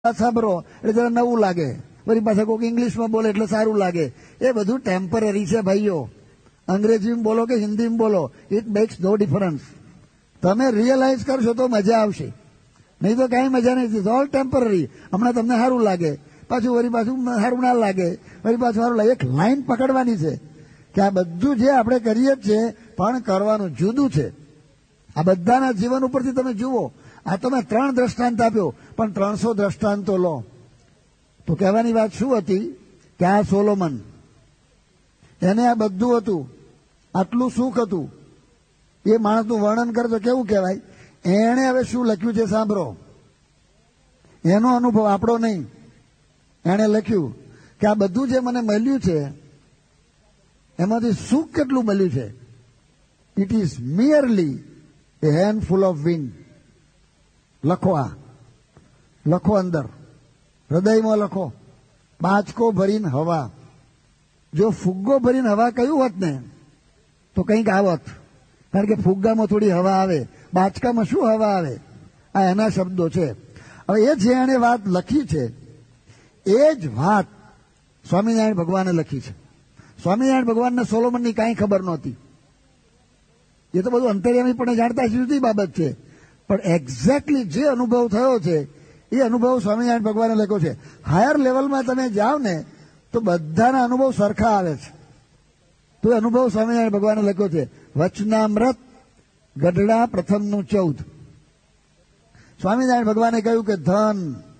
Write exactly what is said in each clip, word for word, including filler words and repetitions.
સાંભળો એટલે જરા નવું લાગે, વળી પાછા કોઈક ઇંગ્લિશમાં બોલે એટલે સારું લાગે. એ બધું ટેમ્પરરી છે ભાઈઓ. અંગ્રેજીમાં બોલો કે હિન્દીમાં બોલો, ઇટ મેક્સ નો ડિફરન્સ. તમે રિયલાઇઝ કરશો તો મજા આવશે, નહીં તો કાંઈ મજા નથી. All temporary. હમણાં તમને સારું લાગે, પાછું વળી પાછું સારું ના લાગે, વળી પાછું સારું લાગે. એક લાઈન પકડવાની છે કે આ બધું જે આપણે કરીએ જ છે પણ કરવાનું જુદું છે. આ બધાના જીવન ઉપરથી તમે જુઓ. આ તો મેં ત્રણ દ્રષ્ટાંત આપ્યો, પણ ત્રણસો દ્રષ્ટાંતો લો તો કહેવાની વાત શું હતી કે આ સોલોમન, એને આ બધું હતું, આટલું સુખ હતું. એ માણસનું વર્ણન કરે તો કેવું કહેવાય. એણે હવે શું લખ્યું છે સાંભળો, એનો અનુભવ, આપણો નહીં. એણે લખ્યું કે આ બધું જે મને મળ્યું છે એમાંથી સુખ કેટલું મળ્યું છે. It is મિયરલી A હેન્ડફુલ of wind. લખો, આ લખો, અંદર હૃદયમાં લખો, બાચકો ભરીને હવા. જો ફુગ્ગો ભરીને હવા કહ્યું હોત ને તો કંઈક આવત, કારણ કે ફુગ્ગામાં થોડી હવા આવે, બાચકામાં શું હવા આવે. આ એના શબ્દો છે. હવે એ જે એણે વાત લખી છે એ જ વાત સ્વામિનારાયણ ભગવાને લખી છે. સ્વામિનારાયણ ભગવાનને સોલોમનની કાંઈ ખબર નહોતી. એ તો બધું અંતર્યામી પણ જાણતા જુદી બાબત છે, પણ એક્ઝેક્ટલી જે અનુભવ થયો છે એ અનુભવ સ્વામિનારાયણ ભગવાને લખ્યો છે. હાયર લેવલમાં તમે જાઓ ને તો બધાના અનુભવ સરખા આવે છે. તો એ અનુભવ સ્વામિનારાયણ ભગવાને લખ્યો છે. વચનામૃત ગઢડા પ્રથમનું ચૌદ. સ્વામિનારાયણ ભગવાને કહ્યું કે ધન,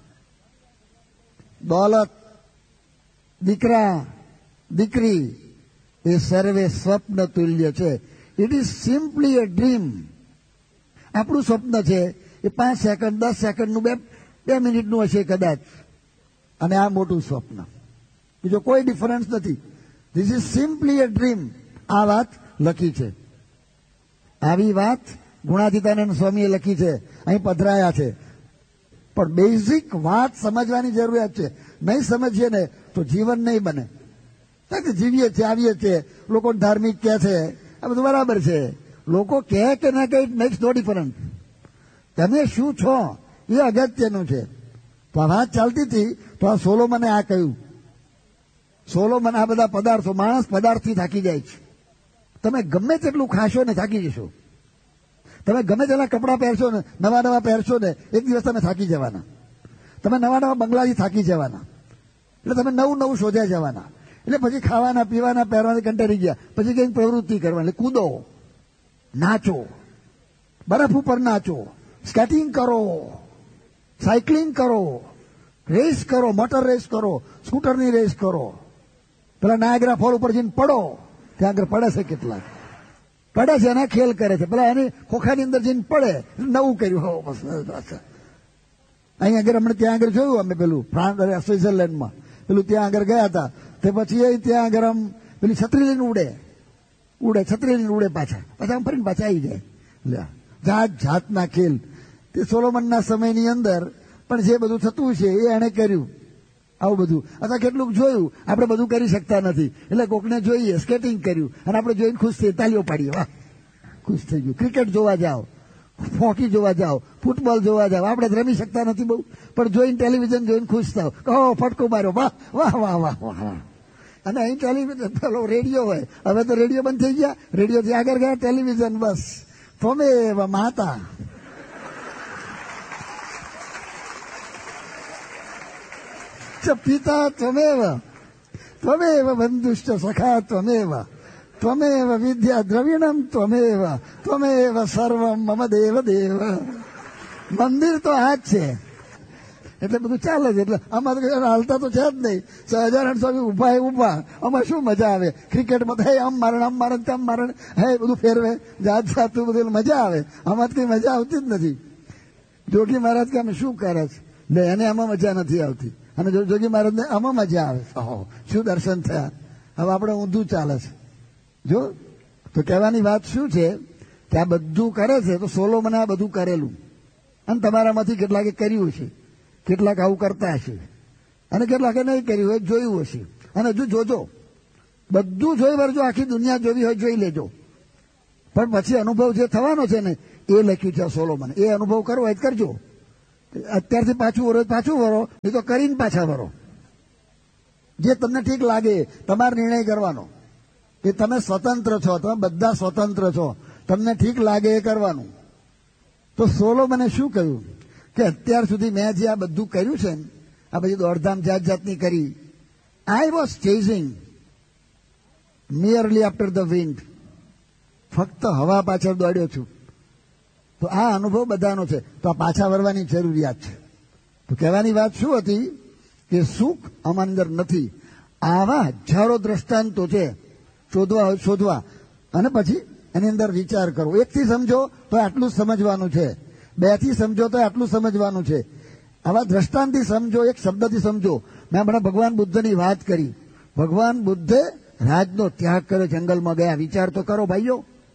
દોલત, દીકરા, દીકરી એ સર્વે સ્વપ્ન તુલ્ય છે. It is simply a dream. આપણું સ્વપ્ન છે એ પાંચ સેકન્ડ, દસ સેકન્ડનું, બે બે મિનિટનું હશે કદાચ, અને આ મોટું સ્વપ્ન. બીજો કોઈ ડિફરન્સ નથી. This is simply a dream. આ વાત લખી છે. આવી વાત ગુણાતીતાનંદ સ્વામીએ લખી છે, અહીં પધરાયા છે. પણ બેઝિક વાત સમજવાની જરૂરિયાત છે. નહીં સમજીએ ને તો જીવન નહીં બને. જીવીએ છીએ, આવીએ છીએ, લોકો ધાર્મિક કહે છે, આ બધું બરાબર છે. લોકો કહે કે ના કહે, ઇટ મેક્સ નો ડિફરન્સ. તમે શું છો એ અગત્યનું છે. તો આ વાત ચાલતી હતી તો આ સોલોમને આ કહ્યું. સોલોમન આ બધા પદાર્થો, માણસ પદાર્થથી થાકી જાય છે. તમે ગમે તેટલું ખાશો ને થાકી જશો. તમે ગમે તેટલા કપડાં પહેરશો ને, નવા નવા પહેરશો ને, એક દિવસ તમે થાકી જવાના. તમે નવા નવા બંગલાથી થાકી જવાના. એટલે તમે નવું નવું શોધ્યા જવાના. એટલે પછી ખાવાના, પીવાના, પહેરવાથી કંટાળી ગયા. પછી કંઈક પ્રવૃત્તિ કરવાની, એટલે કૂદો, નાચો, બરફ ઉપર નાચો, સ્કેટિંગ કરો, સાયકલિંગ કરો, રેસ કરો, મોટર રેસ કરો, સ્કૂટરની રેસ કરો. પેલા નાયગ્રા ફોલ ઉપર જઈને પડો, ત્યાં આગળ પડે છે કેટલાક, પડે છે એના ખેલ કરે છે. પેલા એની ખોખાની અંદર જઈને પડે, નવું કર્યું. હો બસ અહીં આગળ હમણાં ત્યાં આગળ જોયું અમે પેલું ફ્રાન્સ, સ્વિટ્ઝરલેન્ડમાં પેલું ત્યાં આગળ ગયા હતા. તે પછી એ ત્યાં આગળ આમ પેલી છત્રી લઈને ઉડે, ઉડે છત્રી લઈને ઉડે, પાછા પાછા આમ ફરીને પાછા આવી જાય. જાત જાતના ખેલ તે સોલોમનના સમયની અંદર પણ જે બધું થતું છે એ એણે કર્યું. આવું બધું અથવા કેટલુંક જોયું. આપણે બધું કરી શકતા નથી, એટલે કોકને જોઈએ સ્કેટિંગ કર્યું અને આપણે જોઈને ખુશ થઈ તાલીઓ પાડીએ, વાહ ખુશ થઈ ગયું. ક્રિકેટ જોવા જાઓ, હોકી જોવા જાઓ, ફૂટબોલ જોવા જાઓ. આપણે રમી શકતા નથી બહુ, પણ જોઈને ટેલિવિઝન જોઈને ખુશ થાવ, કહો ફટકો માર્યો, વાહ વાહ વાહ વાહ વાહ. અને અહીં ટેલિવિઝન, પેલો રેડિયો હોય, હવે તો રેડિયો બંધ થઈ ગયા, રેડિયોથી આગળ ગયા ટેલિવિઝન. બસ ત્વમેવ માતા, પિતા ત્વમેવ, ત્વમેવ બંધુશ્ચ સખા ત્વમેવ, ત્વમેવ વિદ્યા દ્રવિણમ ત્વમેવ, ત્વમેવ સર્વમ મમ દેવ દેવ. મંદિર તો આ જ છે, એટલે બધું ચાલે છે. એટલે આમાં તો હાલતા તો છે જ નહીં. સહજાનંદ સ્વામી ઉભા એ ઉભા, આમાં શું મજા આવે. ક્રિકેટમાં તો હે આમ મારણ, આમ મારણ, તેમ મારણ, હે બધું ફેરવે, જાત જાતું બધું મજા આવે. આમાં તો કઈ મજા આવતી જ નથી. જોગી મહારાજ કે અમે શું કરે છે, લે એને આમાં મજા નથી આવતી, અને જોગી મહારાજને આમાં મજા આવે. ઓહો શું દર્શન થયા. હવે આપણે ઊંધું ચાલે છે. જો તો કહેવાની વાત શું છે કે આ બધું કરે છે તો સોલોમને આ બધું કરેલું, અને તમારામાંથી કેટલાકે કર્યું છે, કેટલાક આવું કરતા હશે, અને કેટલાકે નહીં કર્યું હોય, જોયું હશે. અને હજુ જોજો, બધું જોઈ વળજો. આખી દુનિયા જોવી હોય જોઈ લેજો. પણ પછી અનુભવ જે થવાનો છે ને એ લખ્યું છે સોલોમને. એ અનુભવ કરવો હોય કરજો. અત્યારથી પાછું વરો પાછું વરો, નહીં તો કરીને પાછા વરો. જે તમને ઠીક લાગે તમારે નિર્ણય કરવાનો. કે તમે સ્વતંત્ર છો, તમે બધા સ્વતંત્ર છો, તમને ઠીક લાગે એ કરવાનું. તો સોલોમને શું કહ્યું કે અત્યાર સુધી મેં જે આ બધું કર્યું છે ને, આ બધી દોડધામ જાત જાતની કરી, I was chasing nearly after the wind. ફક્ત હવા પાછળ દોડ્યો છું. તો આ અનુભવ બધાનો છે. તો આ પાછા વળવાની જરૂરિયાત છે. તો કહેવાની વાત શું હતી કે સુખ આમાં અંદર નથી. આવા હજારો દ્રષ્ટાંતો છે, શોધવા શોધવા અને પછી એની અંદર વિચાર કરવો. એકથી સમજો તો આટલું સમજવાનું છે, બે થી સમજો તો આટલું સમજવાનું છે. આવા દ્રષ્ટાંતથી સમજો, એક શબ્દથી સમજો. મેં હમણાં ભગવાન બુદ્ધની વાત કરી. ભગવાન બુદ્ધે રાજનો ત્યાગ કર્યો, જંગલમાં ગયા. વિચાર તો કરો ભાઈઓ,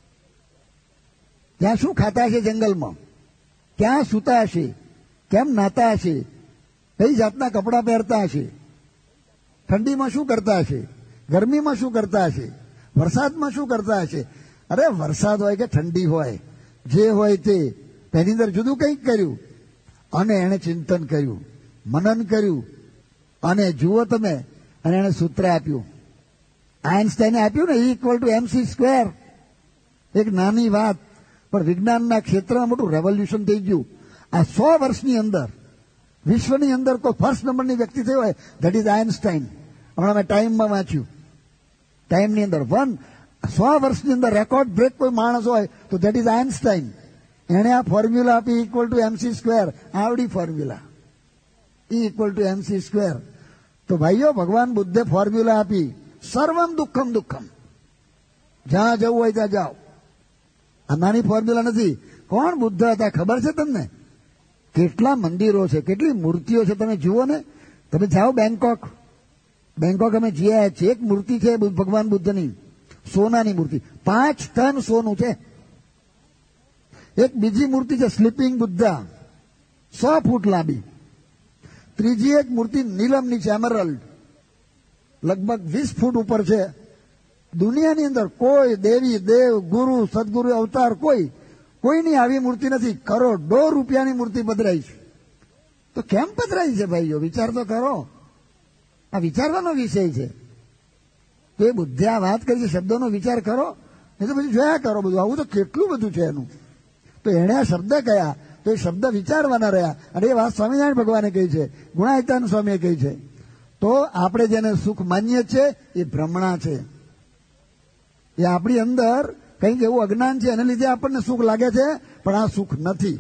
ત્યાં શું ખાતા હશે જંગલમાં, ક્યાં સૂતા હશે, કેમ નાતા હશે, કઈ જાતના કપડાં પહેરતા હશે, ઠંડીમાં શું કરતા હશે, ગરમીમાં શું કરતા હશે, વરસાદમાં શું કરતા હશે. અરે વરસાદ હોય કે ઠંડી હોય, જે હોય તે તેની અંદર જુદું કંઈક કર્યું. અને એણે ચિંતન કર્યું, મનન કર્યું, અને જુઓ તમે, અને એણે સૂત્ર આપ્યું. આઇન્સ્ટાઈને આપ્યું ને, ઇક્વલ ટુ એમસી સ્ક્વેર. એક નાની વાત, પણ વિજ્ઞાનના ક્ષેત્રમાં મોટું રેવોલ્યુશન થઈ ગયું. આ સો વર્ષની અંદર વિશ્વની અંદર કોઈ ફર્સ્ટ નંબરની વ્યક્તિ થયો હોય, ધેટ ઇઝ આઇન્સ્ટાઈન. હમણાં મેં ટાઈમમાં વાંચ્યું, ટાઈમની અંદર વન સો વર્ષની અંદર રેકોર્ડ બ્રેક કોઈ માણસ હોય તો ધેટ ઇઝ આઇન્સ્ટાઈન. એણે આ ફોર્મ્યુલા આપી, ઇક્વલ ટુ એમસી સ્ક્વેર. આવડી formula, E equal to MC square. તો ભાઈઓ, ભગવાન બુદ્ધે ફોર્મ્યુલા આપી, સર્વમ દુઃખમ દુઃખમ, જ્યાં જવું હોય ત્યાં જાઓ. આ નાની ફોર્મ્યુલા નથી. કોણ બુદ્ધ હતા ખબર છે તમને? કેટલા મંદિરો છે, કેટલી મૂર્તિઓ છે, તમે જુઓ ને. તમે જાઓ બેંકોક, બેંકોક અમે જ્યાં છે, એક મૂર્તિ છે ભગવાન બુદ્ધની, સોનાની મૂર્તિ, પાંચ ટન સોનું છે. એક બીજી મૂર્તિ છે સ્લીપિંગ બુદ્ધા, સો ફૂટ લાંબી. ત્રીજી એક મૂર્તિ નીલમની છે, એમરલ્ડ, લગભગ વીસ ફૂટ ઉપર છે. દુનિયાની અંદર કોઈ દેવી, દેવ, ગુરુ, સદગુરુ, અવતાર કોઈ કોઈની આવી મૂર્તિ નથી. કરોડો રૂપિયાની મૂર્તિ પધરાઈ છે. તો કેમ પધરાઈ છે ભાઈઓ? વિચાર તો કરો. આ વિચારવાનો વિષય છે. તો એ બુદ્ધે આ વાત કરી છે, શબ્દોનો વિચાર કરો, નહીં તો પછી જોયા કરો બધું. આવું તો કેટલું બધું છે એનું. તો એણે આ શબ્દ કયા, તો એ શબ્દ વિચારવાના રહ્યા. અને એ વાત સ્વામિનારાયણ ભગવાને કહી છે, ગુણાયતાન સ્વામીએ કહી છે. તો આપણે જેને સુખ માનીએ છીએ એ ભ્રમણા છે. એ આપણી અંદર કંઈક એવું અજ્ઞાન છે, એને લીધે આપણને સુખ લાગે છે, પણ આ સુખ નથી.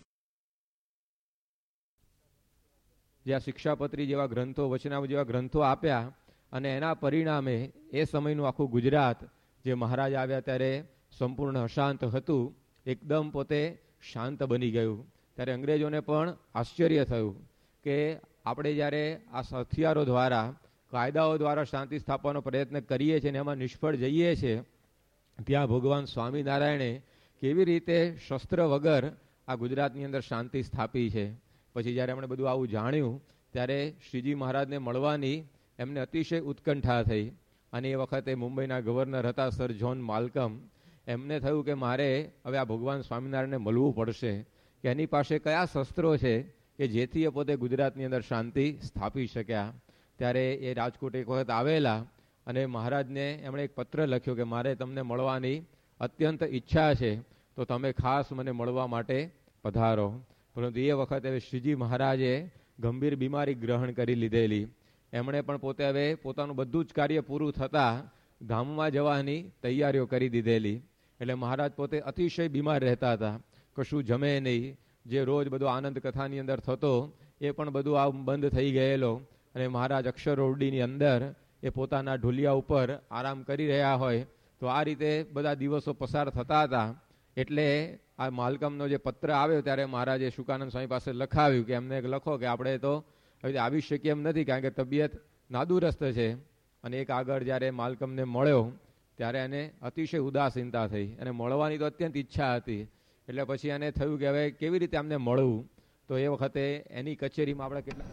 જ્યાં શિક્ષાપત્રી જેવા ગ્રંથો, વચનામ જેવા ગ્રંથો આપ્યા, અને એના પરિણામે એ સમયનું આખું ગુજરાત, જે મહારાજ આવ્યા ત્યારે સંપૂર્ણ અશાંત હતું, એકદમ પોતે શાંત બની ગયું. ત્યારે અંગ્રેજોને પણ આશ્ચર્ય થયું કે આપણે જ્યારે આ હથિયારો દ્વારા, કાયદાઓ દ્વારા શાંતિ સ્થાપવાનો પ્રયત્ન કરીએ છીએ અને એમાં નિષ્ફળ જઈએ છીએ, ત્યાં ભગવાન સ્વામિનારાયણે કેવી રીતે શસ્ત્ર વગર આ ગુજરાતની અંદર શાંતિ સ્થાપી છે. પછી જ્યારે એમણે બધું આવું જાણ્યું, ત્યારે શ્રીજી મહારાજને મળવાની એમને અતિશય ઉત્કંઠા થઈ. અને એ વખતે મુંબઈના ગવર્નર હતા સર જ્હોન માલ્કમ. એમને થયું કે મારે હવે આ ભગવાન સ્વામિનારાયણને મળવું પડશે, કે એની પાસે કયા શસ્ત્રો છે કે જેથી એ પોતે ગુજરાતની અંદર શાંતિ સ્થાપી શક્યા. ત્યારે એ રાજકોટ એક વખત આવેલા અને મહારાજને એમણે એક પત્ર લખ્યો કે મારે તમને મળવાની અત્યંત ઈચ્છા છે, તો તમે ખાસ મને મળવા માટે પધારો. પરંતુ એ વખતે હવે શ્રીજી મહારાજે ગંભીર બીમારી ગ્રહણ કરી લીધેલી. એમણે પણ પોતે હવે પોતાનું બધું જ કાર્ય પૂરું થતાં ધામમાં જવાની તૈયારીઓ કરી દીધેલી. એટલે મહારાજ પોતે અતિશય બીમાર રહેતા હતા, કશું જમે નહીં. જે રોજ બધો આનંદ કથાની અંદર થતો એ પણ બધું આ બંધ થઈ ગયેલો. અને મહારાજ અક્ષરોડીની અંદર એ પોતાના ઢોલિયા ઉપર આરામ કરી રહ્યા હોય. તો આ રીતે બધા દિવસો પસાર થતા હતા. એટલે આ માલકમનો જે પત્ર આવ્યો ત્યારે મહારાજે શુકાનંદ સ્વામી પાસે લખાવ્યું કે એમને લખો કે આપણે તો હવે આવી શકીએ એમ નથી, કારણ કે તબિયત નાદુરસ્ત છે. અને એક આગળ જ્યારે માલકમને મળ્યો ત્યારે એને અતિશય ઉદાસીનતા થઈ અને મળવાની તો અત્યંત ઈચ્છા હતી. એટલે પછી એને થયું કે હવે કેવી રીતે અમને મળવું. તો એ વખતે એની કચેરીમાં આપણે કેટલા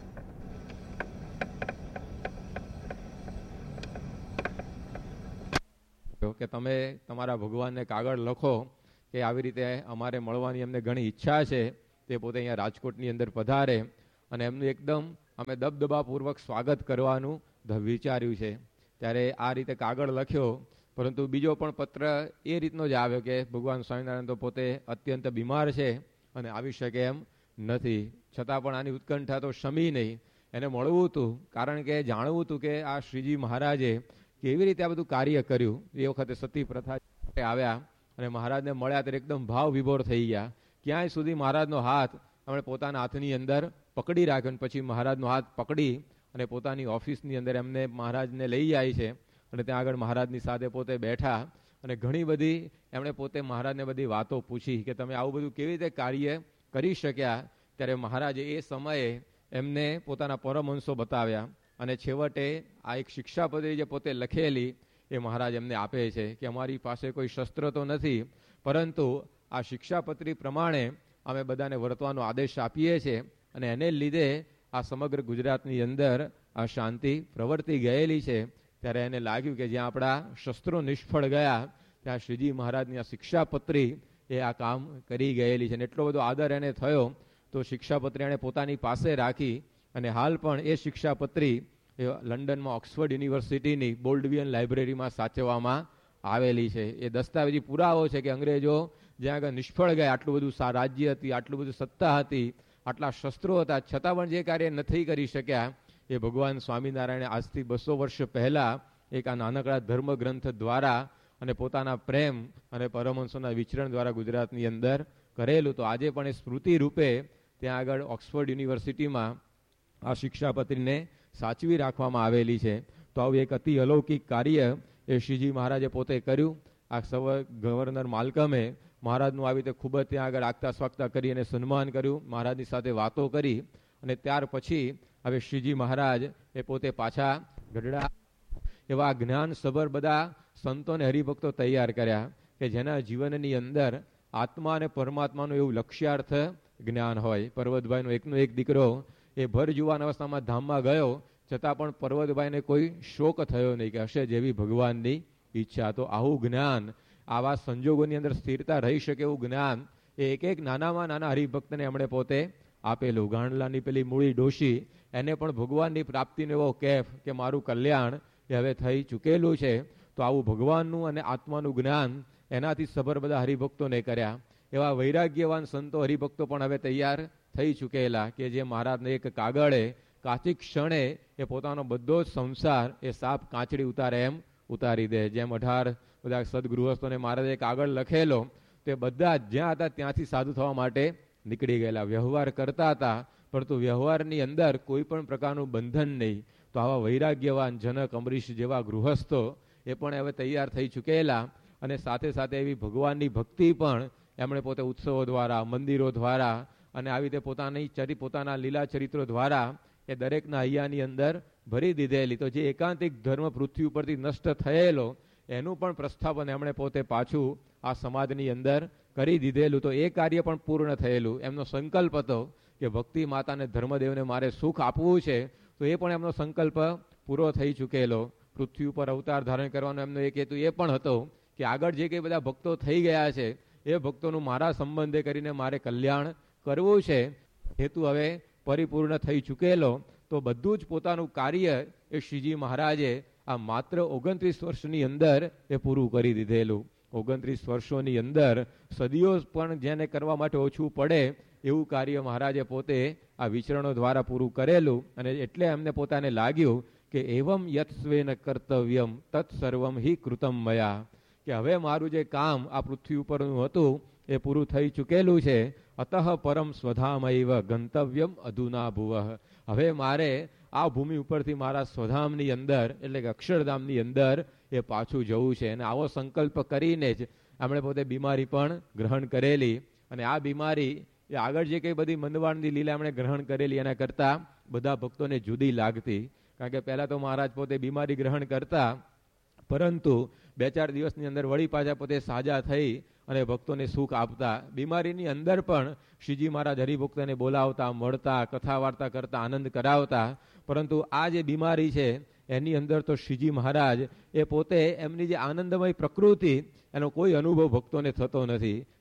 કે તમે તમારા ભગવાનને કાગળ લખો કે આવી રીતે અમારે મળવાની અમને ઘણી ઈચ્છા છે, તે પોતે અહીંયા રાજકોટની અંદર પધારે અને એમનું એકદમ અમે દબદબાપૂર્વક સ્વાગત કરવાનું વિચાર્યું છે. ત્યારે આ રીતે કાગળ લખ્યો, પરંતુ બીજો પણ પત્ર એ રીતનો જ આવ્યો કે ભગવાન સ્વામિનારાયણ તો પોતે અત્યંત બીમાર છે અને આવી શકે એમ નથી, છતાં પણ આની ઉત્કંઠા તો શમી નહીં. એને મળવું હતું, કારણ કે જાણવું હતું કે આ શ્રીજી મહારાજે કેવી રીતે આ બધું કાર્ય કર્યું. એ વખતે સતી પ્રથા આવ્યા અને મહારાજને મળ્યા ત્યારે એકદમ ભાવ વિભોર થઈ ગયા. ક્યાંય સુધી મહારાજનો હાથ આપણે પોતાના હાથની અંદર પકડી રાખ્યો અને પછી મહારાજનો હાથ પકડી અને પોતાની ઓફિસની અંદર એમને મહારાજને લઈ જાય છે અને ત્યાં આગળ મહારાજની સાથે પોતે બેઠા અને ઘણી બધી એમણે પોતે મહારાજને બધી વાતો પૂછી કે તમે આવું બધું કેવી રીતે કાર્ય કરી શક્યા. ત્યારે મહારાજે એ સમયે એમને પોતાના પરમહંસો બતાવ્યા અને છેવટે આ એક શિક્ષાપત્રી જે પોતે લખેલી એ મહારાજ એમને આપે છે કે અમારી પાસે કોઈ શસ્ત્ર તો નથી, પરંતુ આ શિક્ષાપત્રી પ્રમાણે અમે બધાને વર્તવાનો આદેશ આપીએ છીએ અને એને લીધે આ સમગ્ર ગુજરાતની અંદર આ શાંતિ પ્રવર્તી ગયેલી છે. ત્યારે એને લાગ્યું કે જ્યાં આપણા શસ્ત્રો નિષ્ફળ ગયા ત્યાં શ્રીજી મહારાજની આ શિક્ષાપત્રી એ આ કામ કરી ગયેલી છે. અને એટલો બધો આદર એને થયો તો શિક્ષાપત્રી એણે પોતાની પાસે રાખી અને હાલ પણ એ શિક્ષાપત્રી એ લંડનમાં ઓક્સફર્ડ યુનિવર્સિટીની બોલ્ડવિયન લાઇબ્રેરીમાં સાચવવામાં આવેલી છે. એ દસ્તાવેજી પુરાવો છે કે અંગ્રેજો જ્યાં આગળ નિષ્ફળ ગયા, આટલું બધું રાજ્ય હતી, આટલું બધું સત્તા હતી, આટલા શસ્ત્રો હતા, છતાં પણ જે કાર્ય નથી કરી શક્યા એ ભગવાન સ્વામિનારાયણે આજથી બસો વર્ષ પહેલા એક આ નાનકડા ધર્મ ગ્રંથ દ્વારા અને પોતાના પ્રેમ અને પરમહંસોના વિચરણ દ્વારા ગુજરાતની અંદર કરેલું. તો આજે પણ એ સ્મૃતિ રૂપે ત્યાં આગળ ઓક્સફર્ડ યુનિવર્સિટીમાં આ શિક્ષાપત્રીને સાચવી રાખવામાં આવેલી છે. તો આવું એક અતિ અલૌકિક કાર્ય એ શ્રીજી મહારાજે પોતે કર્યું. આ સવ ગવર્નર માલ્કમે મહારાજનું આવી રીતે ખૂબ જ ત્યાં આગળ આગતા સ્વાગતા કરી અને સન્માન કર્યું, મહારાજની સાથે વાતો કરી અને ત્યાર પછી હવે શ્રીજી મહારાજ એ પોતે પાછા ગઢડા એવા જ્ઞાનસભર બધા સંતો અને હરિભક્તો તૈયાર કર્યા કે જેના જીવનની અંદર આત્મા અને પરમાત્માનું એવું લક્ષ્યાર્થ જ્ઞાન હોય. પર્વતભાઈનો એકનો એક દીકરો એ ભર જુવાન અવસ્થામાં ધામમાં ગયો, છતાં પણ પર્વતભાઈને કોઈ શોક થયો નહીં કે હશે જેવી ભગવાનની ઈચ્છા. તો આવું જ્ઞાન, આવા સંજોગોની અંદર સ્થિરતા રહી શકે એવું જ્ઞાન એ એક એક નાનામાં નાના હરિભક્તને એમણે પોતે આપેલું. ગાંડલાની પેલી મૂળી ડોશી એને પણ ભગવાનની પ્રાપ્તિનો એવો કેફ કે મારું કલ્યાણ એ હવે થઈ ચૂકેલું છે. તો આવું ભગવાનનું અને આત્માનું જ્ઞાન એનાથી સભર બધા હરિભક્તોને કર્યા. એવા વૈરાગ્યવાન સંતો હરિભક્તો પણ હવે તૈયાર થઈ ચૂકેલા કે જે મહારાજને એક કાગળે કાચી ક્ષણે એ પોતાનો બધો જ સંસાર એ સાપ કાચડી ઉતારે એમ ઉતારી દે. જેમ અઢાર બધા સદગૃહસ્થોને મહારાજે કાગળ લખેલો તે બધા જ્યાં હતા ત્યાંથી સાધુ થવા માટે નીકળી ગયેલા, વ્યવહાર કરતા હતા, પરંતુ વ્યવહારની અંદર કોઈ પણ પ્રકારનું બંધન નહીં. તો આવા વૈરાગ્યવાન જનક, અમરીશ જેવા ગૃહસ્થો એ પણ હવે તૈયાર થઈ ચૂકેલા અને સાથે સાથે એવી ભગવાનની ભક્તિ પણ એમણે પોતે ઉત્સવો દ્વારા, મંદિરો દ્વારા અને આવી રીતે પોતાની ચરી પોતાના લીલા ચરિત્રો દ્વારા એ દરેકના હૈયાની અંદર ભરી દીધેલી. તો જે એકાંતિક ધર્મ પૃથ્વી ઉપરથી નષ્ટ થયેલો એનું પણ પ્રસ્થાપન એમણે પોતે પાછું આ સમાજની અંદર કરી દીધેલું. તો એ કાર્ય પણ પૂર્ણ થયેલું. એમનો સંકલ્પ હતો કે ભક્તિ માતાને ધર્મદેવને મારે સુખ આપવું છે, તો એ પણ એમનો સંકલ્પ પૂરો થઈ ચૂકેલો. પૃથ્વી ઉપર અવતાર ધારણ કરવાનો એમનો એક હેતુ એ પણ હતો કે આગળ જે કંઈ બધા ભક્તો થઈ ગયા છે એ ભક્તોનું મારા સંબંધે કરીને મારે કલ્યાણ કરવું છે. હેતુ હવે પરિપૂર્ણ થઈ ચૂકેલો. તો બધું જ પોતાનું કાર્ય એ શ્રીજી મહારાજે આ માત્ર ઓગણત્રીસ વર્ષની અંદર એ પૂરું કરી દીધેલું. ઓગણત્રીસ વર્ષોની અંદર સદીઓ પણ જેને કરવા માટે ઓછું પડે એવું કાર્ય મહારાજે પોતે આ વિચરણો દ્વારા પૂરું કરેલું. અને એટલે એમને પોતાને લાગ્યું કે એવમ યત્સ્વેન કર્તવ્યમ તત્સર્વમ હિ કૃતમ મયા, કે હવે મારું જે કામ આ પૃથ્વી ઉપરનું હતું એ પૂરું થઈ ચૂકેલું છે. અતઃ પરમ સ્વધામૈવ ગંતવ્યમ અધુના ભુવઃ, હવે મારે આ ભૂમિ ઉપરથી મારા સ્વધામની અંદર એટલે કે અક્ષરધામની અંદર એ પાછું જવું છે. અને આવો સંકલ્પ કરીને જ આપણે પોતે બીમારી પણ ગ્રહણ કરેલી. અને આ બીમારી એ આગળ જે કંઈ બધી મંદવાળની લીલા એમણે ગ્રહણ કરેલી એના કરતાં બધા ભક્તોને જુદી લાગતી. કારણ કે પહેલાં તો મહારાજ પોતે બીમારી ગ્રહણ કરતા, પરંતુ બે ચાર દિવસની અંદર વળી પાછા પોતે સાજા થઈ અને ભક્તોને સુખ આપતા. બીમારીની અંદર પણ શ્રીજી મહારાજ હરિભક્તોને બોલાવતા, મળતા, કથા વાર્તા કરતા, આનંદ કરાવતા. પરંતુ આ જે બીમારી છે એની અંદર તો શ્રીજી મહારાજ એ પોતે એમની જે આનંદમય પ્રકૃતિ એનો કોઈ અનુભવ ભક્તોને થતો નથી.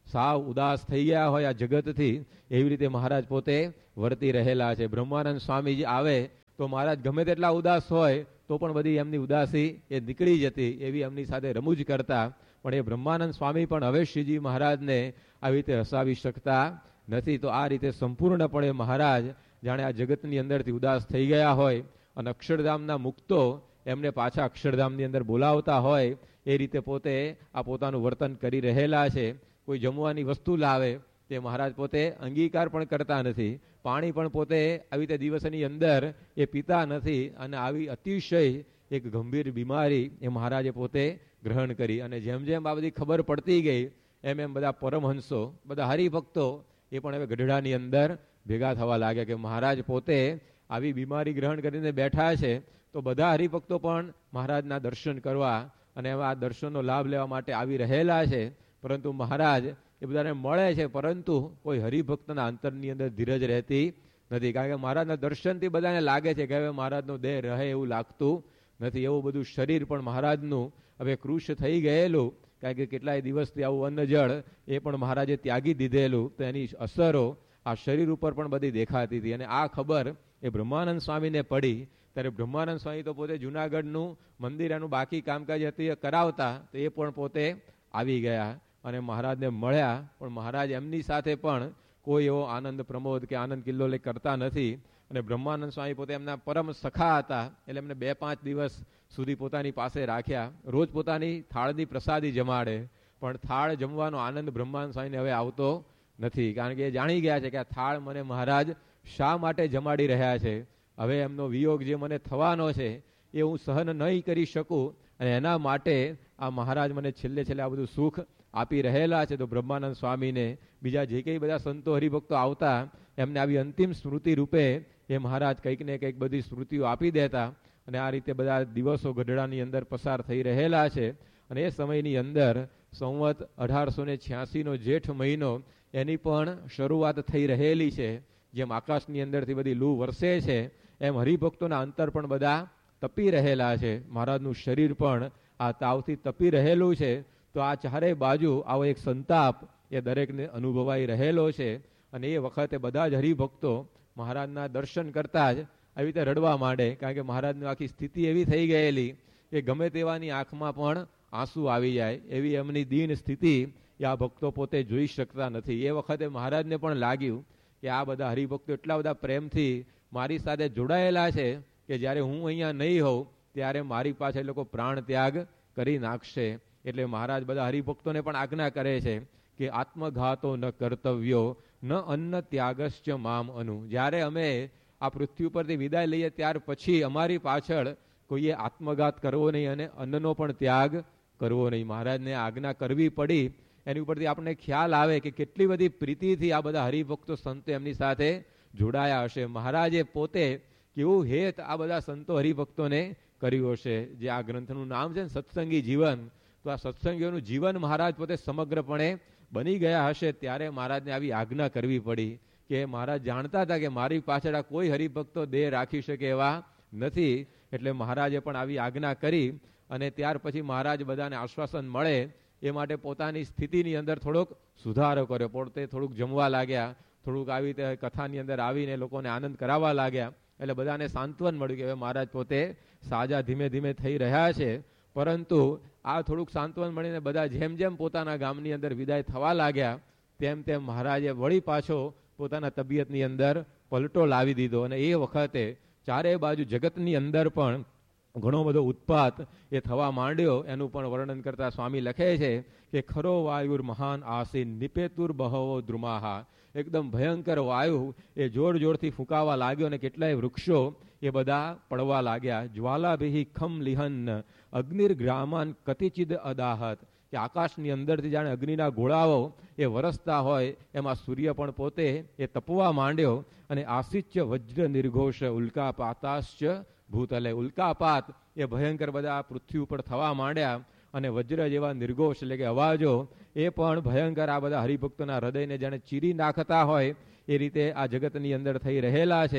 સાવ ઉદાસ થઈ ગયા હોય આ જગતથી, એવી રીતે મહારાજ પોતે વર્તી રહેલા છે. બ્રહ્માનંદ સ્વામીજી આવે તો મહારાજ ગમે તેટલા ઉદાસ હોય તો પણ બધી એમની ઉદાસી એ નીકળી જતી, એવી એમની સાથે રમૂજ કરતા. પણ એ બ્રહ્માનંદ સ્વામી પણ હવે શ્રીજી મહારાજને આવી રીતે હસાવી શકતા નથી. તો આ રીતે સંપૂર્ણપણે મહારાજ જાણે આ જગતની અંદરથી ઉદાસ થઈ ગયા હોય અને અક્ષરધામના મુક્તો એમને પાછા અક્ષરધામની અંદર બોલાવતા હોય એ રીતે પોતે આ પોતાનું વર્તન કરી રહેલા છે. કોઈ જમવાની વસ્તુ લાવે તે મહારાજ પોતે અંગીકાર પણ કરતા નથી, પાણી પણ પોતે આવી રીતે દિવસની અંદર એ પીતા નથી. અને આવી અતિશય એક ગંભીર બીમારી એ મહારાજે પોતે ગ્રહણ કરી. અને જેમ જેમ આ બધી ખબર પડતી ગઈ એમ એમ બધા પરમહંસો, બધા હરિભક્તો એ પણ હવે ગઢડાની અંદર ભેગા થવા લાગ્યા કે મહારાજ પોતે આવી બીમારી ગ્રહણ કરીને બેઠા છે, તો બધા હરિભક્તો પણ મહારાજના દર્શન કરવા અને આ દર્શનનો લાભ લેવા માટે આવી રહેલા છે. પરંતુ મહારાજ એ બધાને મળે છે, પરંતુ કોઈ હરિભક્તના અંતરની અંદર ધીરજ રહેતી નથી. કારણ કે મહારાજના દર્શનથી બધાને લાગે છે કે હવે મહારાજનો દેહ રહે એવું લાગતું નથી. એવું બધું શરીર પણ મહારાજનું હવે કૃશ થઈ ગયેલું, કારણ કે કેટલાય દિવસથી આવું અન્ન જળ એ પણ મહારાજે ત્યાગી દીધેલું, તો એની અસરો આ શરીર ઉપર પણ બધી દેખાતી હતી. અને આ ખબર એ બ્રહ્માનંદ સ્વામીને પડી ત્યારે બ્રહ્માનંદ સ્વામી તો પોતે જુનાગઢનું મંદિર એનું બાકી કામકાજ હતી એ કરાવતા, તો એ પણ પોતે આવી ગયા અને મહારાજને મળ્યા. પણ મહારાજ એમની સાથે પણ કોઈ એવો આનંદ પ્રમોદ કે આનંદ કિલ્લો લે કરતા નથી. અને બ્રહ્માનંદ સ્વામી પોતે એમના પરમ સખા હતા, એટલે એમને બે પાંચ દિવસ સુધી પોતાની પાસે રાખ્યા. રોજ પોતાની થાળની પ્રસાદી જમાડે, પણ થાળ જમવાનો આનંદ બ્રહ્માનંદ સ્વામીને હવે આવતો નથી. કારણ કે એ જાણી ગયા છે કે આ થાળ મને મહારાજ શા માટે જમાડી રહ્યા છે. હવે એમનો વિયોગ જે મને થવાનો છે એ હું સહન નહીં કરી શકું, અને એના માટે આ મહારાજ મને છેલ્લે છેલ્લે આ બધું સુખ આપી રહેલા છે. તો બ્રહ્માનંદ સ્વામીને બીજા જે કંઈ બધા સંતો હરિભક્તો આવતા એમને આવી અંતિમ સ્મૃતિ રૂપે એ મહારાજ કંઈક ને કંઈક બધી સ્મૃતિઓ આપી દેતા. અને આ રીતે બધા દિવસો ગઢડાની અંદર પસાર થઈ રહેલા છે. અને એ સમયની અંદર સંવત અઢારસો ને છ્યાસી નો જેઠ મહિનો એની પણ શરૂઆત થઈ રહેલી છે. જેમ આકાશની અંદરથી બધી લૂ વરસે છે એમ હરિભક્તોના અંતર પણ બધા તપી રહેલા છે. મહારાજનું શરીર પણ આ તાવથી તપી રહેલું છે. તો આ ચારેય બાજુ આવો એક સંતાપ એ દરેકને અનુભવાઈ રહેલો છે. અને એ વખતે બધા જ હરિભક્તો મહારાજના દર્શન કરતા જ આવી રીતે રડવા માંડે, કારણ કે મહારાજની આખી સ્થિતિ એવી થઈ ગયેલી કે ગમે તેવાની આંખમાં પણ આંસુ આવી જાય, એવી એમની દીન સ્થિતિ એ આ ભક્તો પોતે જોઈ શકતા નથી. એ વખતે મહારાજને પણ લાગ્યું કે આ બધા હરિભક્તો એટલા બધા પ્રેમથી મારી સાથે જોડાયેલા છે કે જ્યારે હું અહીંયા નહીં હોઉં ત્યારે મારી પાસે એ લોકો પ્રાણ ત્યાગ કરી નાખશે. એટલે મહારાજ બધા હરિભક્તોને પણ આજ્ઞા કરે છે કે આત્મઘાતો ન કર્તવ્યો ન અન્ન ત્યાગશ્ચ મામ અનુ. જ્યારે અમે આ પૃથ્વી ઉપરથી વિદાય લઈએ ત્યાર પછી અમારી પાછળ કોઈએ આત્મઘાત કરવો નહીં અને અન્નનો પણ ત્યાગ કરવો નહીં. મહારાજને આજ્ઞા કરવી પડી. એની ઉપરથી આપણને ખ્યાલ આવે કે કેટલી બધી પ્રીતિથી આ બધા હરિભક્તો સંતો એમની સાથે જોડાયા હશે. મહારાજે પોતે કેવું હેત આ બધા સંતો હરિભક્તોને કર્યું હશે. જે આ ગ્રંથનું નામ છે ને સત્સંગી જીવન, તો આ સત્સંગીઓનું જીવન મહારાજ પોતે સમગ્રપણે બની ગયા હશે. ત્યારે મહારાજને આવી આજ્ઞા કરવી પડી કે મહારાજ જાણતા હતા કે મારી પાછળ આ કોઈ હરિભક્તો દેહ રાખી શકે એવા નથી. એટલે મહારાજે પણ આવી આજ્ઞા કરી. અને ત્યાર પછી મહારાજ બધાને આશ્વાસન મળે એ માટે પોતાની સ્થિતિની અંદર થોડોક સુધારો કર્યો. પોતે થોડુંક જમવા લાગ્યા, થોડુંક આવી રીતે કથાની અંદર આવીને લોકોને આનંદ કરાવવા લાગ્યા. એટલે બધાને સાંત્વન મળ્યું કે હવે મહારાજ પોતે સાજા ધીમે ધીમે થઈ રહ્યા છે. પરંતુ આ થોડુંક સાંત્વન મળીને બધા જેમ જેમ પોતાના ગામની અંદર વિદાય થવા લાગ્યા તેમ તેમ મહારાજે વળી પાછો પોતાના તબિયતની અંદર પલટો લાવી દીધો. અને એ વખતે ચારે બાજુ જગતની અંદર પણ ઘણો બધો ઉત્પાત એ થવા માંડ્યો. એનું પણ વર્ણન કરતા સ્વામી લખે છે કે ખરો વાયુર મહાન આસીન નિપેતુર બહવો દ્રુમાહા. એકદમ ભયંકર વાયુ એ જોર જોરથી ફૂંકાવા લાગ્યો અને કેટલાય વૃક્ષો એ બધા પડવા લાગ્યા. જ્વાલાભિ ખમ લિહન અગ્નિર ગ્રામાન કતિચિદ અદાહત. કે આકાશની અંદરથી જાણે અગ્નિના ગોળાઓ એ વરસતા હોય એમાં સૂર્ય પણ પોતે એ તપવા માંડ્યો. અને આસિચ્ય વજ્ર નિર્ઘોષ ઉલ્કાપાતાશ્ચ ભૂતલે. ઉલ્કાપાત એ ભયંકર બધા પૃથ્વી ઉપર થવા માંડ્યા. અને વજ્ર જેવા નિર્ઘોષ એટલે કે અવાજો એ પણ ભયંકર આ બધા હરિભક્તોના હૃદયને જાણે ચીરી નાખતા હોય એ રીતે આ જગતની અંદર થઈ રહેલા છે.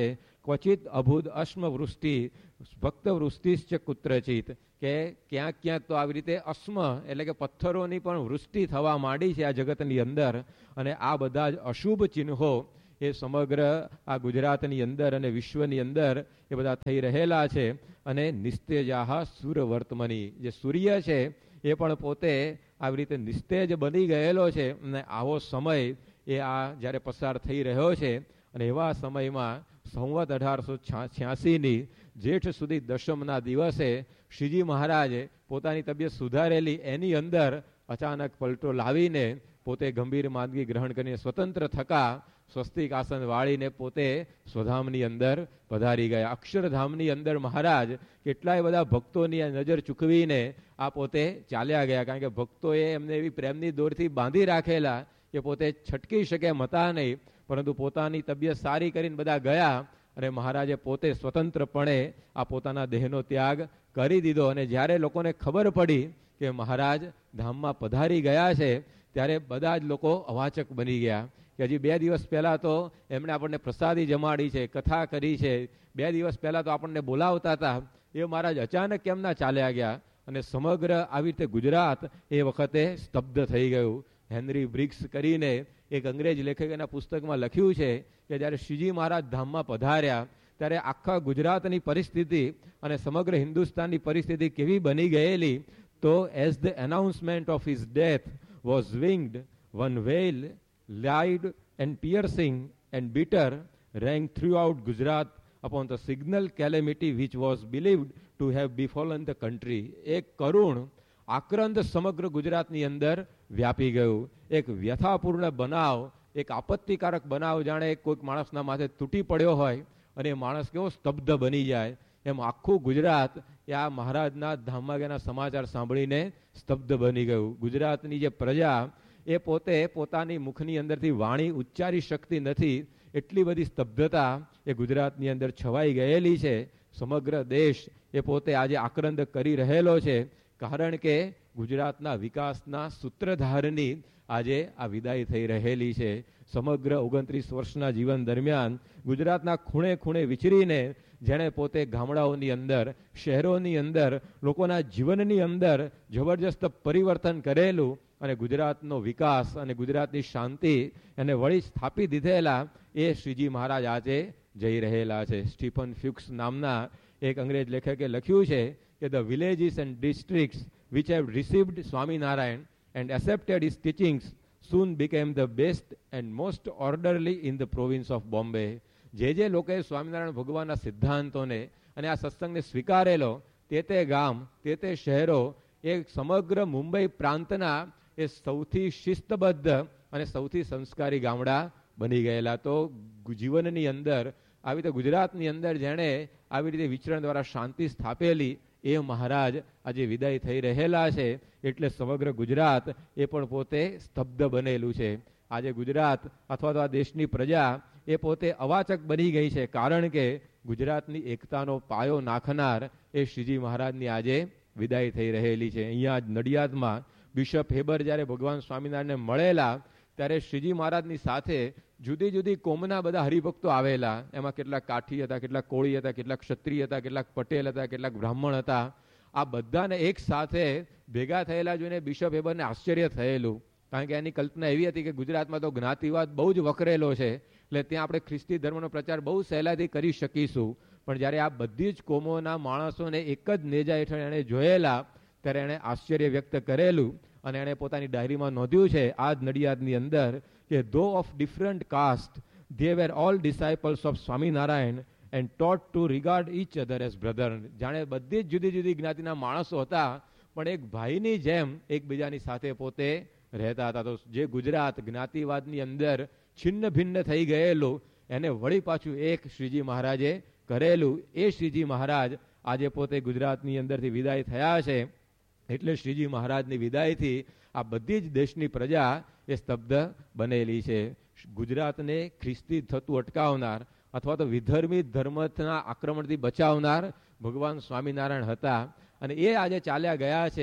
ક્વચિત અભૂદ અશ્મ વૃષ્ટિ ભક્ત વૃષ્ટિશ્ચ કુત્રચિત, કે ક્યાંક ક્યાંક તો આવી રીતે અશ્મ એટલે કે પથ્થરોની પણ વૃષ્ટિ થવા માંડી છે આ જગતની અંદર. અને આ બધા જ અશુભ ચિહ્નો એ સમગ્ર આ ગુજરાતની અંદર અને વિશ્વની અંદર એ બધા થઈ રહેલા છે. અને નિસ્તેજાહ સુરવર્તમની, જે સૂર્ય છે એ પણ પોતે આવી રીતે નિસ્તેજ બની ગયેલો છે. અને આવો સમય એ આ જ્યારે પસાર થઈ રહ્યો છે અને એવા સમયમાં સંવત અઢારસો છ્યાસીની જેઠ સુધી દશમના દિવસે શ્રીજી મહારાજે પોતાની તબિયત સુધારેલી એની અંદર અચાનક પલટો લાવીને પોતે ગંભીર માંદગી ગ્રહણ કરીને સ્વતંત્ર થકા સ્વસ્તિક આસન વાળીને પોતે સ્વધામની અંદર પધારી ગયા. અક્ષરધામની અંદર મહારાજ કેટલાય બધા ભક્તોની નજર ચૂકવીને આ પોતે ચાલ્યા ગયા, કારણ કે ભક્તોએ એમને એવી પ્રેમની દોરથી બાંધી રાખેલા કે પોતે છટકી શકે એમ હતા નહીં, પરંતુ પોતાની તબિયત સારી કરીને બધા ગયા અને મહારાજે પોતે સ્વતંત્રપણે આ પોતાના દેહનો ત્યાગ કરી દીધો. અને જ્યારે લોકોને ખબર પડી કે મહારાજ ધામમાં પધારી ગયા છે ત્યારે બધા જ લોકો અવાચક બની ગયા કે હજી બે દિવસ પહેલાં તો એમણે આપણને પ્રસાદી જમાડી છે, કથા કરી છે, બે દિવસ પહેલાં તો આપણને બોલાવતા હતા, એ મહારાજ અચાનક કેમ ના ચાલ્યા ગયા. અને સમગ્ર આવી રીતે ગુજરાત એ વખતે સ્તબ્ધ થઈ ગયું. હેનરી બ્રિગ્સ કરીને એક અંગ્રેજ લેખક એના પુસ્તકમાં લખ્યું છે કે જ્યારે શ્રીજી મહારાજ ધામમાં પધાર્યા ત્યારે આખા ગુજરાતની પરિસ્થિતિ અને સમગ્ર હિન્દુસ્તાનની પરિસ્થિતિ કેવી બની ગયેલી. તો as the announcement of his death was વિંગ્ડ, one well laid and piercing and bitter rang throughout Gujarat upon the signal calamity which was believed to have befallen the country. એક કરુણ આક્રંદ સમગ્ર ગુજરાતની અંદર વ્યાપી ગયું. એક વ્યથાપૂર્ણ બનાવ, એક આપત્તિકારક બનાવ, જાણે કોઈક માણસના માથે તૂટી પડ્યો હોય અને એ માણસ કેવો સ્તબ્ધ બની જાય એમ આખું ગુજરાત એ આ મહારાજના ધામમાં ગયાના સમાચાર સાંભળીને સ્તબ્ધ બની ગયું. ગુજરાતની જે પ્રજા એ પોતે પોતાની મુખની અંદરથી વાણી ઉચ્ચારી શકતી નથી, એટલી બધી સ્તબ્ધતા એ ગુજરાતની અંદર છવાઈ ગયેલી છે. સમગ્ર દેશ એ પોતે આજે આક્રંદ કરી રહેલો છે, કારણ કે ગુજરાતના વિકાસના સૂત્રધારની આજે આ વિદાય થઈ રહેલી છે. સમગ્ર ઓગણત્રીસ વર્ષના જીવન દરમિયાન ગુજરાતના ખૂણે ખૂણે વિચરીને જેણે પોતે ગામડાઓની અંદર, શહેરોની અંદર, લોકોના જીવનની અંદર જબરજસ્ત પરિવર્તન કરેલું અને ગુજરાતનો વિકાસ અને ગુજરાતની શાંતિ એને વળી સ્થાપી દીધેલા એ શ્રીજી મહારાજ આજે જઈ રહેલા છે. સ્ટીફન ફ્યુક્સ નામના એક અંગ્રેજ લેખકે લખ્યું છે કે the villages and districts which have received Swaminarayan and accepted his teachings soon became the best and most orderly in the province of Bombay. જે જે લોકોએ સ્વામિનારાયણ ભગવાનના સિદ્ધાંતોને અને આ સત્સંગને સ્વીકારેલો તે તે ગામ, તે તે શહેરો એ સમગ્ર મુંબઈ પ્રાંતના એ સૌથી શિસ્તબદ્ધ અને સૌથી સંસ્કારી ગામડા બની ગયેલા. તો જીવનની અંદર આવી રીતે ગુજરાતની અંદર જેણે આવી રીતે વિચરણ દ્વારા શાંતિ સ્થાપેલી એ મહારાજ આજે વિદાય થઈ રહેલા છે, એટલે સમગ્ર ગુજરાત એ પણ પોતે સ્તબ્ધ બનેલું છે. આજે ગુજરાત અથવા તો આ દેશની પ્રજા એ પોતે અવાચક બની ગઈ છે, કારણ કે ગુજરાતની એકતાનો પાયો નાખનાર એ શ્રીજી મહારાજની આજે વિદાય થઈ રહેલી છે. અહીંયા જ નડિયાદમાં બિશપ હેબર જ્યારે ભગવાન સ્વામિનારાયણને મળેલા ત્યારે શ્રીજી મહારાજની સાથે જુદી જુદી કોમના બધા હરિભક્તો આવેલા. એમાં કેટલાક કાઠી હતા, કેટલાક કોળી હતા, કેટલાક ક્ષત્રિય હતા, કેટલાક પટેલ હતા, કેટલાક બ્રાહ્મણ હતા. આ બધાને એક સાથે ભેગા થયેલા જોઈને બિશપ હેબરને આશ્ચર્ય થયેલું, કારણ કે એની કલ્પના એવી હતી કે ગુજરાતમાં તો જ્ઞાતિવાદ બહુ જ વકરેલો છે, એટલે ત્યાં આપણે ખ્રિસ્તી ધર્મનો પ્રચાર બહુ સહેલાઈથી કરી શકીશું. પણ જ્યારે આ બધી જ કોમોના માણસોને એક જ નેજા હેઠળ એણે જોયેલા ત્યારે એણે આશ્ચર્ય વ્યક્ત કરેલું અને એણે પોતાની ડાયરીમાં નોંધ્યું છે આ જ નડિયાદની અંદર કે ધો of different cast they were all disciples of Swaminarayan and taught to regard each other as brother. જાણે બધી જ જુદી જુદી જ્ઞાતિના માણસો હતા પણ એક ભાઈની જેમ એકબીજાની સાથે પોતે રહેતા હતા. તો જે ગુજરાત જ્ઞાતિવાદની અંદર છિન્ન ભિન્ન થઈ ગયેલું એને વળી પાછું એક શ્રીજી મહારાજે કરેલું. એ શ્રીજી મહારાજ આજે પોતે ગુજરાતની અંદરથી વિદાય થયા છે, એટલે શ્રીજી મહારાજની વિદાયથી આ બધી જ દેશની પ્રજા એ સ્તબ્ધ બનેલી છે. ગુજરાતને ખ્રિસ્તી થતું અટકાવનાર અથવા તો વિધર્મી ધર્મના આક્રમણથી બચાવનાર ભગવાન સ્વામિનારાયણ હતા અને એ આજે ચાલ્યા ગયા છે.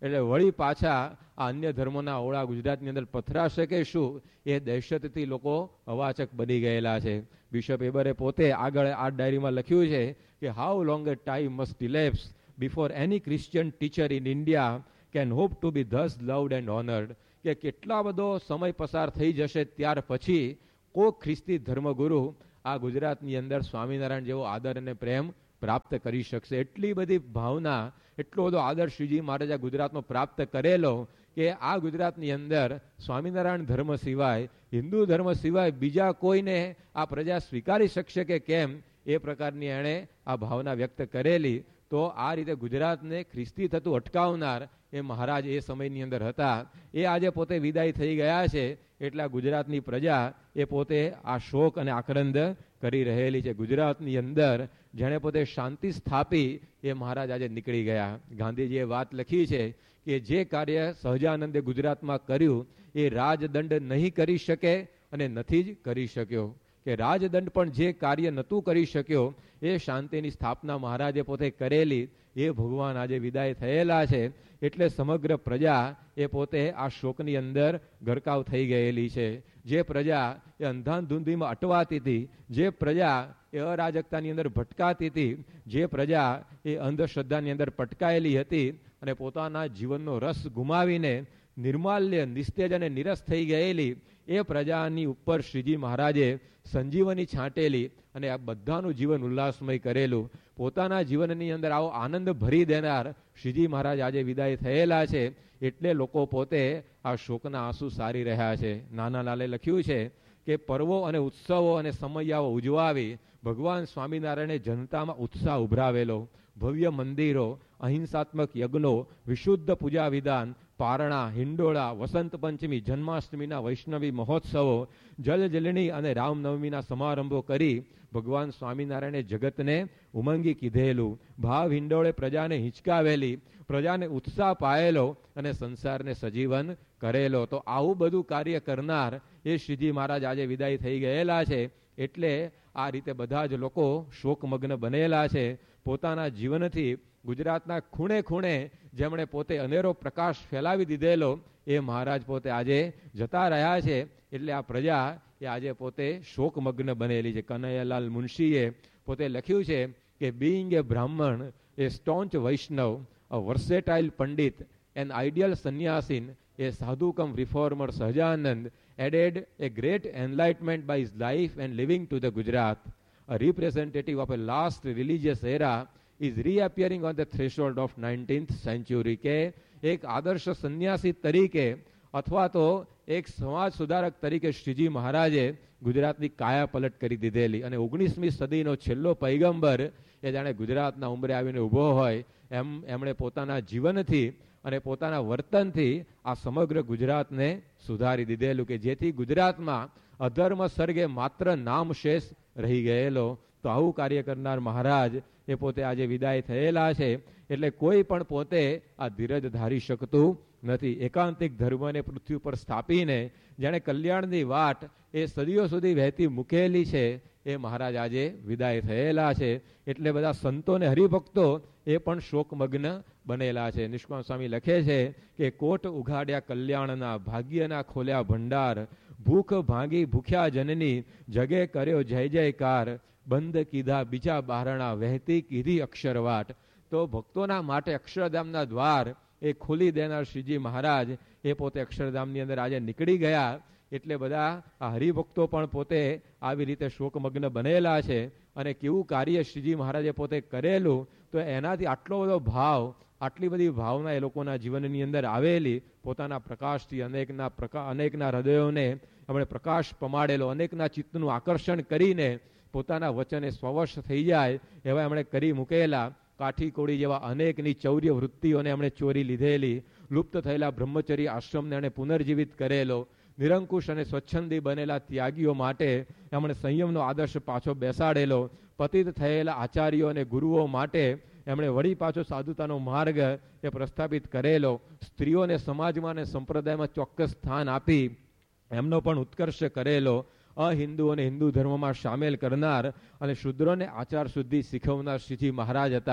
એટલે વળી પાછા આ અન્ય ધર્મોના ઓળા ગુજરાતની અંદર પથરાશે કે શું, એ દહેશતથી લોકો અવાચક બની ગયેલા છે. બિશપ એબરે પોતે આગળ આ ડાયરીમાં લખ્યું છે કે how long a time must ઇલેપ્સ before any Christian teacher in India can hope two B this loved and honoured, કે કેટલા બધો સમય પસાર થઈ જશે ત્યાર પછી કોઈ ખ્રિસ્તી ધર્મગુરુ આ ગુજરાતની અંદર સ્વામિનારાયણ જેવો આદર અને પ્રેમ પ્રાપ્ત કરી શકશે. એટલી બધી ભાવના, એટલો બધો આદર શ્રીજી મહારાજે ગુજરાતમાં પ્રાપ્ત કરેલો કે આ ગુજરાતની અંદર સ્વામિનારાયણ ધર્મ સિવાય, હિન્દુ ધર્મ સિવાય બીજા કોઈને આ પ્રજા સ્વીકારી શકશે કે કેમ, એ પ્રકારની એણે આ ભાવના વ્યક્ત કરેલી. તો આ રીતે ગુજરાતને ખ્રિસ્તી થતું અટકાવનાર એ મહારાજ એ સમયની અંદર હતા. એ આજે પોતે વિદાય થઈ ગયા છે, એટલે આ ગુજરાતની પ્રજા એ પોતે આ શોક અને આક્રંદ કરી રહેલી છે. ગુજરાતની અંદર જેણે પોતે શાંતિ સ્થાપી એ મહારાજ આજે નીકળી ગયા. ગાંધીજીએ વાત લખી છે કે જે કાર્ય સહજાનંદે ગુજરાતમાં કર્યું એ રાજદંડ નહીં કરી શકે અને નથી જ કરી શક્યો, કે રાજદંડ પણ જે કાર્ય નહોતું કરી શક્યો એ શાંતિની સ્થાપના મહારાજે પોતે કરેલી. એ ભગવાન આજે વિદાય થયેલા છે, એટલે સમગ્ર પ્રજા એ પોતે આ શોકની અંદર ગરકાવ થઈ ગયેલી છે. જે પ્રજા એ અંધાધૂંધીમાં અટવાતી હતી, જે પ્રજા એ અરાજકતાની અંદર ભટકાતી હતી, જે પ્રજા એ અંધશ્રદ્ધાની અંદર પટકાયેલી હતી અને પોતાના જીવનનો રસ ગુમાવીને નિર્માલ્ય, નિસ્તેજ અને નિરસ થઈ ગયેલી, એ પ્રજાની ઉપર શ્રીજી મહારાજે સંજીવની છાંટેલી અને આ બધાનું જીવન ઉલ્લાસમય કરેલું. પોતાના જીવનની અંદર આવો આનંદ ભરી દેનાર શ્રીજી મહારાજ આજે વિદાય થયેલા છે, એટલે લોકો પોતે આ શોકના આંસુ સારી રહ્યા છે. નાના લાલે લખ્યું છે કે પર્વો અને ઉત્સવો અને સમયાઓ ઉજવાવી ભગવાન સ્વામિનારાયણે જનતામાં ઉત્સાહ ઉભરાવેલો. ભવ્ય મંદિરો, અહિંસાત્મક યજ્ઞો, વિશુદ્ધ પૂજા વિધાન, પારણા, હિંડોળા, વસંત પંચમી, જન્માષ્ટમીના વૈષ્ણવી મહોત્સવો, જલજલણી અને રામનવમીના સમારંભો કરી ભગવાન સ્વામિનારાયણે જગતને ઉમંગી કીધેલું. ભાવ હિંડોળે પ્રજાને હિંચકાવેલી, પ્રજાને ઉત્સાહ પાયેલો અને સંસારને સજીવન કરેલો. તો આવું બધું કાર્ય કરનાર એ શ્રીજી મહારાજ આજે વિદાય થઈ ગયેલા છે, એટલે આ રીતે બધા જ લોકો શોકમગ્ન બનેલા છે. પોતાના જીવનથી ગુજરાતના ખૂણે ખૂણે જેમણે પોતે અનેરો પ્રકાશ ફેલાવી દીધેલો એ મહારાજ પોતે આજે જતા રહ્યા છે, એટલે આ પ્રજા એ આજે પોતે શોકમગ્ન બનેલી છે. કનૈયાલાલ મુનશીએ પોતે લખ્યું છે કે બીઇંગ એ બ્રાહ્મણ, એ સ્ટોન્ચ વૈષ્ણવ, a versatile pandit, an ideal sannyasin, a sadhu cum reformer Sahajanand added a great enlightenment by his life and living to the Gujarat. A representative of a last religious era is reappearing on the threshold of nineteenth century. કે એક આદર્શ સંન્યાસી તરીકે અથવા તો એક સમાજ સુધારક તરીકે શ્રીજી મહારાજે ગુજરાતની કાયા પલટ કરી દીધેલી અને ઓગણીસમી સદીનો છેલ્લો પૈગંબર એ જાણે ગુજરાતના ઉંબરે આવીને ઊભો હોય એમ એમણે પોતાના જીવનથી અને પોતાના વર્તનથી આ સમગ્ર ગુજરાતને સુધારી દીધેલું, કે જેથી ગુજરાતમાં અધર્મ સર્ગે માત્ર નામ શેષ રહી ગયેલો. તો આવું કાર્ય કરનાર મહારાજ એ પોતે આજે વિદાય થયેલા છે, એટલે કોઈ પણ પોતે આ ધીરજ ધારી શકતું નથી. એકાંતિક ધર્મને પૃથ્વી પર સ્થાપીને જેણે કલ્યાણની વાટ એ સદીઓ સુધી વહેતી મૂકેલી છે એ મહારાજ આજે વિદાય થયેલા છે, એટલે બધા સંતો ને હરિભક્તો એ પણ શોકમગ્ન બનેલા છે. નિષ્કામ સ્વામી લખે છે કે કોટ ઉઘાડ્યા કલ્યાણના, ભાગ્યના ખોલ્યા ભંડાર, ભૂખ ભાંગી ભૂખ્યા જનની, જગે કર્યો જય જયકાર, બંધ કીધા બીજા બારણા, વહેતી કીધી અક્ષરવાટ. તો ભક્તોના માટે અક્ષરધામના દ્વાર એ ખોલી દેનાર શ્રીજી મહારાજ એ પોતે અક્ષરધામની અંદર આજે નીકળી ગયા, એટલે બધા આ હરિભક્તો પણ પોતે આવી રીતે શોકમગ્ન બનેલા છે. અને કેવું કાર્ય શ્રીજી મહારાજે પોતે કરેલું, તો એનાથી આટલો બધો ભાવ, આટલી બધી ભાવના એ લોકોના જીવનની અંદર આવેલી. પોતાના પ્રકાશથી અનેકના પ્રકા અનેકના હૃદયોને એમણે પ્રકાશ પમાડેલો, અનેકના ચિત્તનું આકર્ષણ કરીને પોતાના વચને સ્વવશ થઈ જાય એવા એમણે કરી મૂકેલા. કાઠી કોળી જેવા અનેકની ચૌર્ય વૃત્તિઓને એમણે ચોરી લીધેલી, લુપ્ત થયેલા બ્રહ્મચર્ય આશ્રમને એમણે પુનર્જીવિત કરેલો, નિરંકુશ અને સ્વચ્છંદી બનેલા ત્યાગીઓ માટે એમણે સંયમનો આદર્શ પાછો બેસાડેલો, પતિત થયેલા આચાર્યો અને ગુરુઓ માટે એમણે વળી પાછો સાધુતાનો માર્ગ એ પ્રસ્થાપિત કરેલો, સ્ત્રીઓને સમાજમાં અને સંપ્રદાયમાં ચોક્કસ સ્થાન આપી એમનો પણ ઉત્કર્ષ કરેલો, અહિન્દુઓને હિન્દુ ધર્મમાં સામેલ કરનાર અને શુદ્રોને આચાર શુદ્ધિ શીખવનાર શ્રીજી મહારાજ હતા.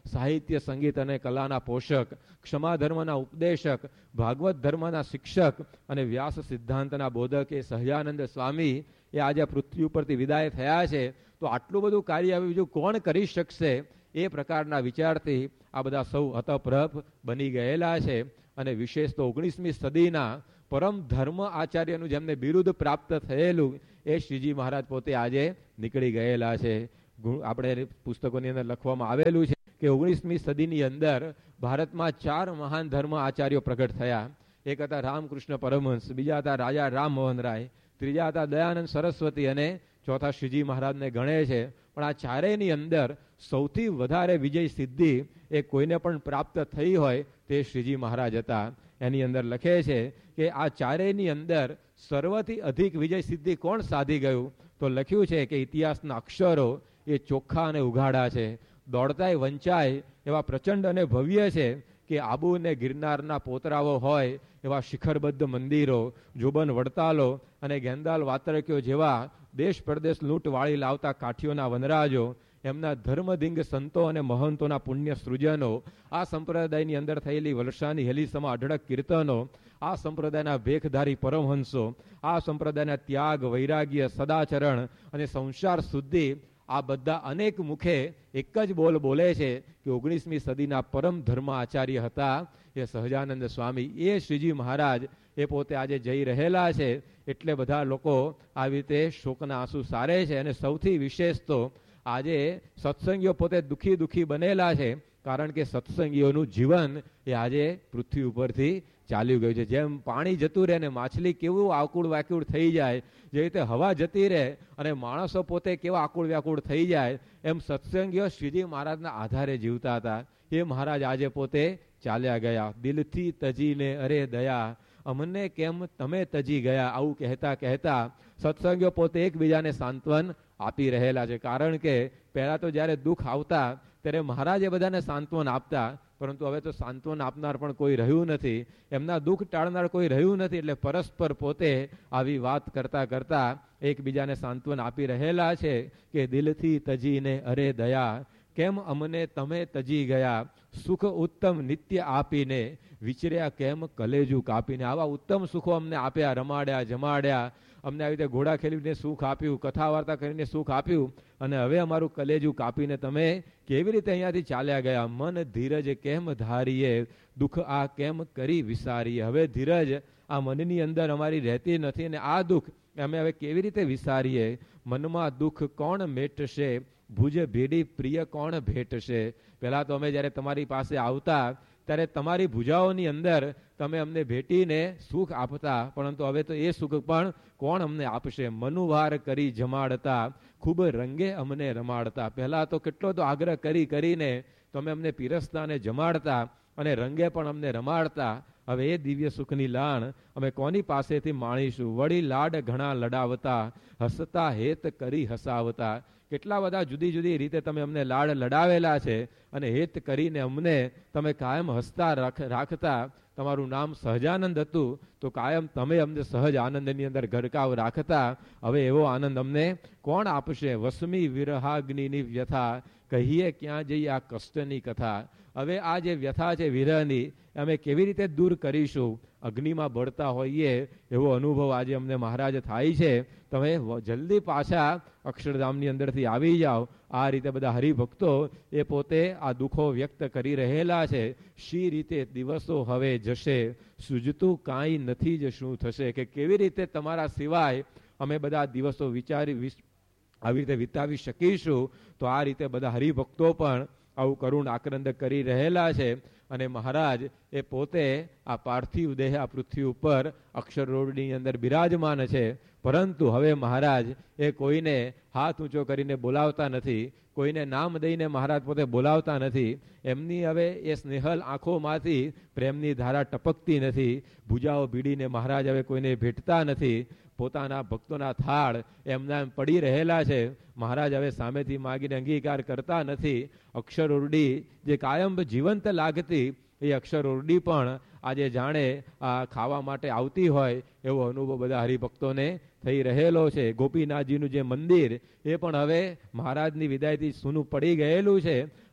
સાહિત્ય, સંગીત અને કલાના પોષક, ક્ષમા ધર્મના ઉપદેશક, ભાગવત ધર્મના શિક્ષક અને વ્યાસ સિદ્ધાંતના બોધક એ સહજાનંદ સ્વામી એ આજે પૃથ્વી ઉપરથી વિદાય થયા છે. તો આટલું બધું કાર્ય હવે બીજું કોણ કરી શકશે? એ પ્રકારના વિચારથી આ બધા સૌ હતપ્રભ બની ગયેલા છે. અને વિશેષ તો ઓગણીસમી સદીના પરમ ધર્મ આચાર્યનું જેમને બિરુદ પ્રાપ્ત થયેલું એ શ્રીજી મહારાજ પોતે આજે નીકળી ગયેલા છે. આપણે પુસ્તકોની અંદર લખવામાં આવેલું છે કે ઓગણીસમી સદીની અંદર ભારતમાં ચાર મહાન ધર્મ આચાર્યો પ્રગટ થયા. એક હતા રામકૃષ્ણ પરમહંસ, બીજા હતા રાજા રામ મોહન રાય, ત્રીજા હતા દયાનંદ સરસ્વતી અને ચોથા શ્રીજી મહારાજને ગણે છે. પણ આ ચારેયની અંદર સૌથી વધારે વિજય સિદ્ધિ એ કોઈને પણ પ્રાપ્ત થઈ હોય તે શ્રીજી મહારાજ હતા. એની અંદર લખે છે કે આ ચારેયની અંદર સર્વથી અધિક વિજય સિદ્ધિ કોણ સાધી ગયું? તો લખ્યું છે કે ઇતિહાસના અક્ષરો એ ચોખ્ખા અને ઉઘાડા છે, દોડતાય વંચાય એવા પ્રચંડ અને ભવ્ય છે કે આબુ ને ગિરનારના પોતરાઓ હોય એવા શિખરબદ્ધ મંદિરો, જોબન વડતાલો અને ગેંદાલ વાતરક્યો જેવા દેશ પરદેશ લૂંટ વાળી લાવતા કાઠીઓના વનરાજો, એમના ધર્મધિંગ સંતો અને મહંતોના પુણ્ય સૃજનો, આ સંપ્રદાયની અંદર થયેલી વલસાની હેલીસમાં અઢળક કીર્તનો, આ સંપ્રદાયના ભેખધારી પરમહંસો, આ સંપ્રદાયના ત્યાગ, વૈરાગ્ય, સદાચરણ અને સંસાર શુદ્ધિ, આ બધા અનેક મુખે એક જ બોલ બોલે છે કે ઓગણીસમી સદીના પરમ ધર્મ આચાર્ય હતા એ સહજાનંદ સ્વામી. એ શ્રીજી મહારાજ એ પોતે આજે જઈ રહેલા છે. એટલે બધા લોકો આવી રીતે શોકના આંસુ સારે છે. અને સૌથી વિશેષ તો આજે સત્સંગીઓ પોતે દુઃખી દુઃખી બનેલા છે, કારણ કે સત્સંગીઓનું જીવન એ આજે પૃથ્વી ઉપરથી ચાલ્યું ગયું છે. જેમ પાણી જતું રહે ને માછલી કેવું આકુળ વ્યાકુળ થઈ જાય, જે રીતે હવા જતી રહે અને માણસો પોતે કેવા આકુળ વ્યાકુળ થઈ જાય, એમ સત્સંગીઓ શ્રીજી મહારાજના આધારે જીવતા હતા. એ મહારાજ આજે પોતે ચાલ્યા ગયા. દિલથી તજીને અરે દયા, અમને કેમ તમે તજી ગયા, આવું કહેતા કહેતા સત્સંગીઓ પોતે એકબીજાને સાંત્વન આપી રહેલા છે. કારણ કે પહેલા તો જ્યારે દુઃખ આવતા ત્યારે મહારાજે બધાને સાંત્વન આપતા, પરંતુ હવે તો સાંત્વન આપનાર પણ કોઈ રહ્યું નથી, એમના દુઃખ ટાળનાર કોઈ રહ્યું નથી. એટલે પરસ્પર પોતે આવી વાત કરતા કરતા એકબીજાને સાંત્વન આપી રહેલા છે કે દિલથી તજીને અરે દયા, કેમ અમને તમે તજી ગયા, સુખ ઉત્તમ નિત્ય આપીને વિચર્યા કેમ કલેજું કાપીને. આવા ઉત્તમ સુખો અમને આપ્યા, રમાડ્યા, જમાડ્યા, અમને આવી રીતે ઘોડા ખેલીને સુખ આપ્યું, કથા વાર્તા કરીને સુખ આપ્યું, અને હવે અમારું કલેજું કાપીને તમે કેવી રીતે અહીંયાથી ચાલ્યા ગયા. મન ધીરજ કેમ ધારીએ, દુઃખ આ કેમ કરી વિસારીએ. હવે ધીરજ આ મનની અંદર અમારી રહેતી નથી, અને આ દુઃખ અમે હવે કેવી રીતે વિસારીએ. મનમાં દુઃખ કોણ મેટશે, ભુજ ભેડી પ્રિય કોણ ભેટશે. પહેલા તો અમે જ્યારે તમારી પાસે આવતા ત્યારે તમારી ભુજાઓની અંદર તમે અમને ભેટીને સુખ આપતા, પરંતુ હવે તો એ સુખ પણ કોણ અમને આપશે. મનુવાર કરી જમાડતા, ખૂબ રંગે અમને રમાડતા. પહેલા તો કેટલો તો આગ્રહ કરી કરીને તમે અમને પીરસતા અને જમાડતા અને રંગે પણ અમને રમાડતા. હવે એ દિવ્ય સુખની લાણ અમે કોની પાસેથી માણીશું. વળી લાડ ઘણા લડાવતા, હસતા હેત કરી હસાવતા. કેટલા બધા જુદી જુદી રીતે તમે અમને લાડ લડાવેલા છે, અને હેત કરીને અમને તમે કાયમ હસતા રાખતા. તમારું નામ સહજાનંદ હતું, તો કાયમ તમે અમને સહજ આનંદની અંદર ગરકાવ રાખતા. હવે એવો આનંદ અમને કોણ આપશે. વસમી વિરહાગ્નિની વ્યથા, કહીએ ક્યાં જઈએ આ કષ્ટની કથા. હવે આ જે વ્યથા છે વિરહની, અમે કેવી રીતે દૂર કરીશું. અગ્નિમાં બળતા હોઈએ એવો અનુભવ આજે અમને મહારાજ થાય છે. તમે જલ્દી પાછા અક્ષરધામની અંદરથી આવી જાઓ. આ રીતે બધા હરિભક્તો એ પોતે આ દુઃખો વ્યક્ત કરી રહેલા છે. શી રીતે દિવસો હવે જશે, સૂઝતું કાંઈ નથી જ શું થશે. કે કેવી રીતે તમારા સિવાય અમે બધા દિવસો વિચારી આવી રીતે વિતાવી શકીશું. તો આ રીતે બધા હરિભક્તો પણ આવું કરુણ આક્રંદ કરી રહેલા છે. અને મહારાજ એ પોતે આ પાર્થિવ દેહ આ પૃથ્વી ઉપર અક્ષર રોડની અંદર બિરાજમાન છે. પરંતુ હવે મહારાજ એ કોઈને હાથ ઊંચો કરીને બોલાવતા નથી, કોઈને નામ દઈને મહારાજ પોતે બોલાવતા નથી. એમની હવે એ સ્નેહલ આંખોમાંથી પ્રેમની ધારા ટપકતી નથી. ભુજાઓ ભીડીને મહારાજ હવે કોઈને ભેટતા નથી. પોતાના ભક્તોના થાળ એમના એમ પડી રહેલા છે. મહારાજ હવે સામેથી માગીને અંગીકાર કરતા નથી. અક્ષર ઓરડી જે કાયમ જીવંત લાગતી એ અક્ષર ઓરડી પણ આજે જાણે આ ખાવા માટે આવતી હોય એવો અનુભવ બધા હરિભક્તોને થઈ રહેલો છે. ગોપીનાથજીનું જે મંદિર એ પણ હવે મહારાજની વિદાયથી સૂનું પડી ગયેલું છે.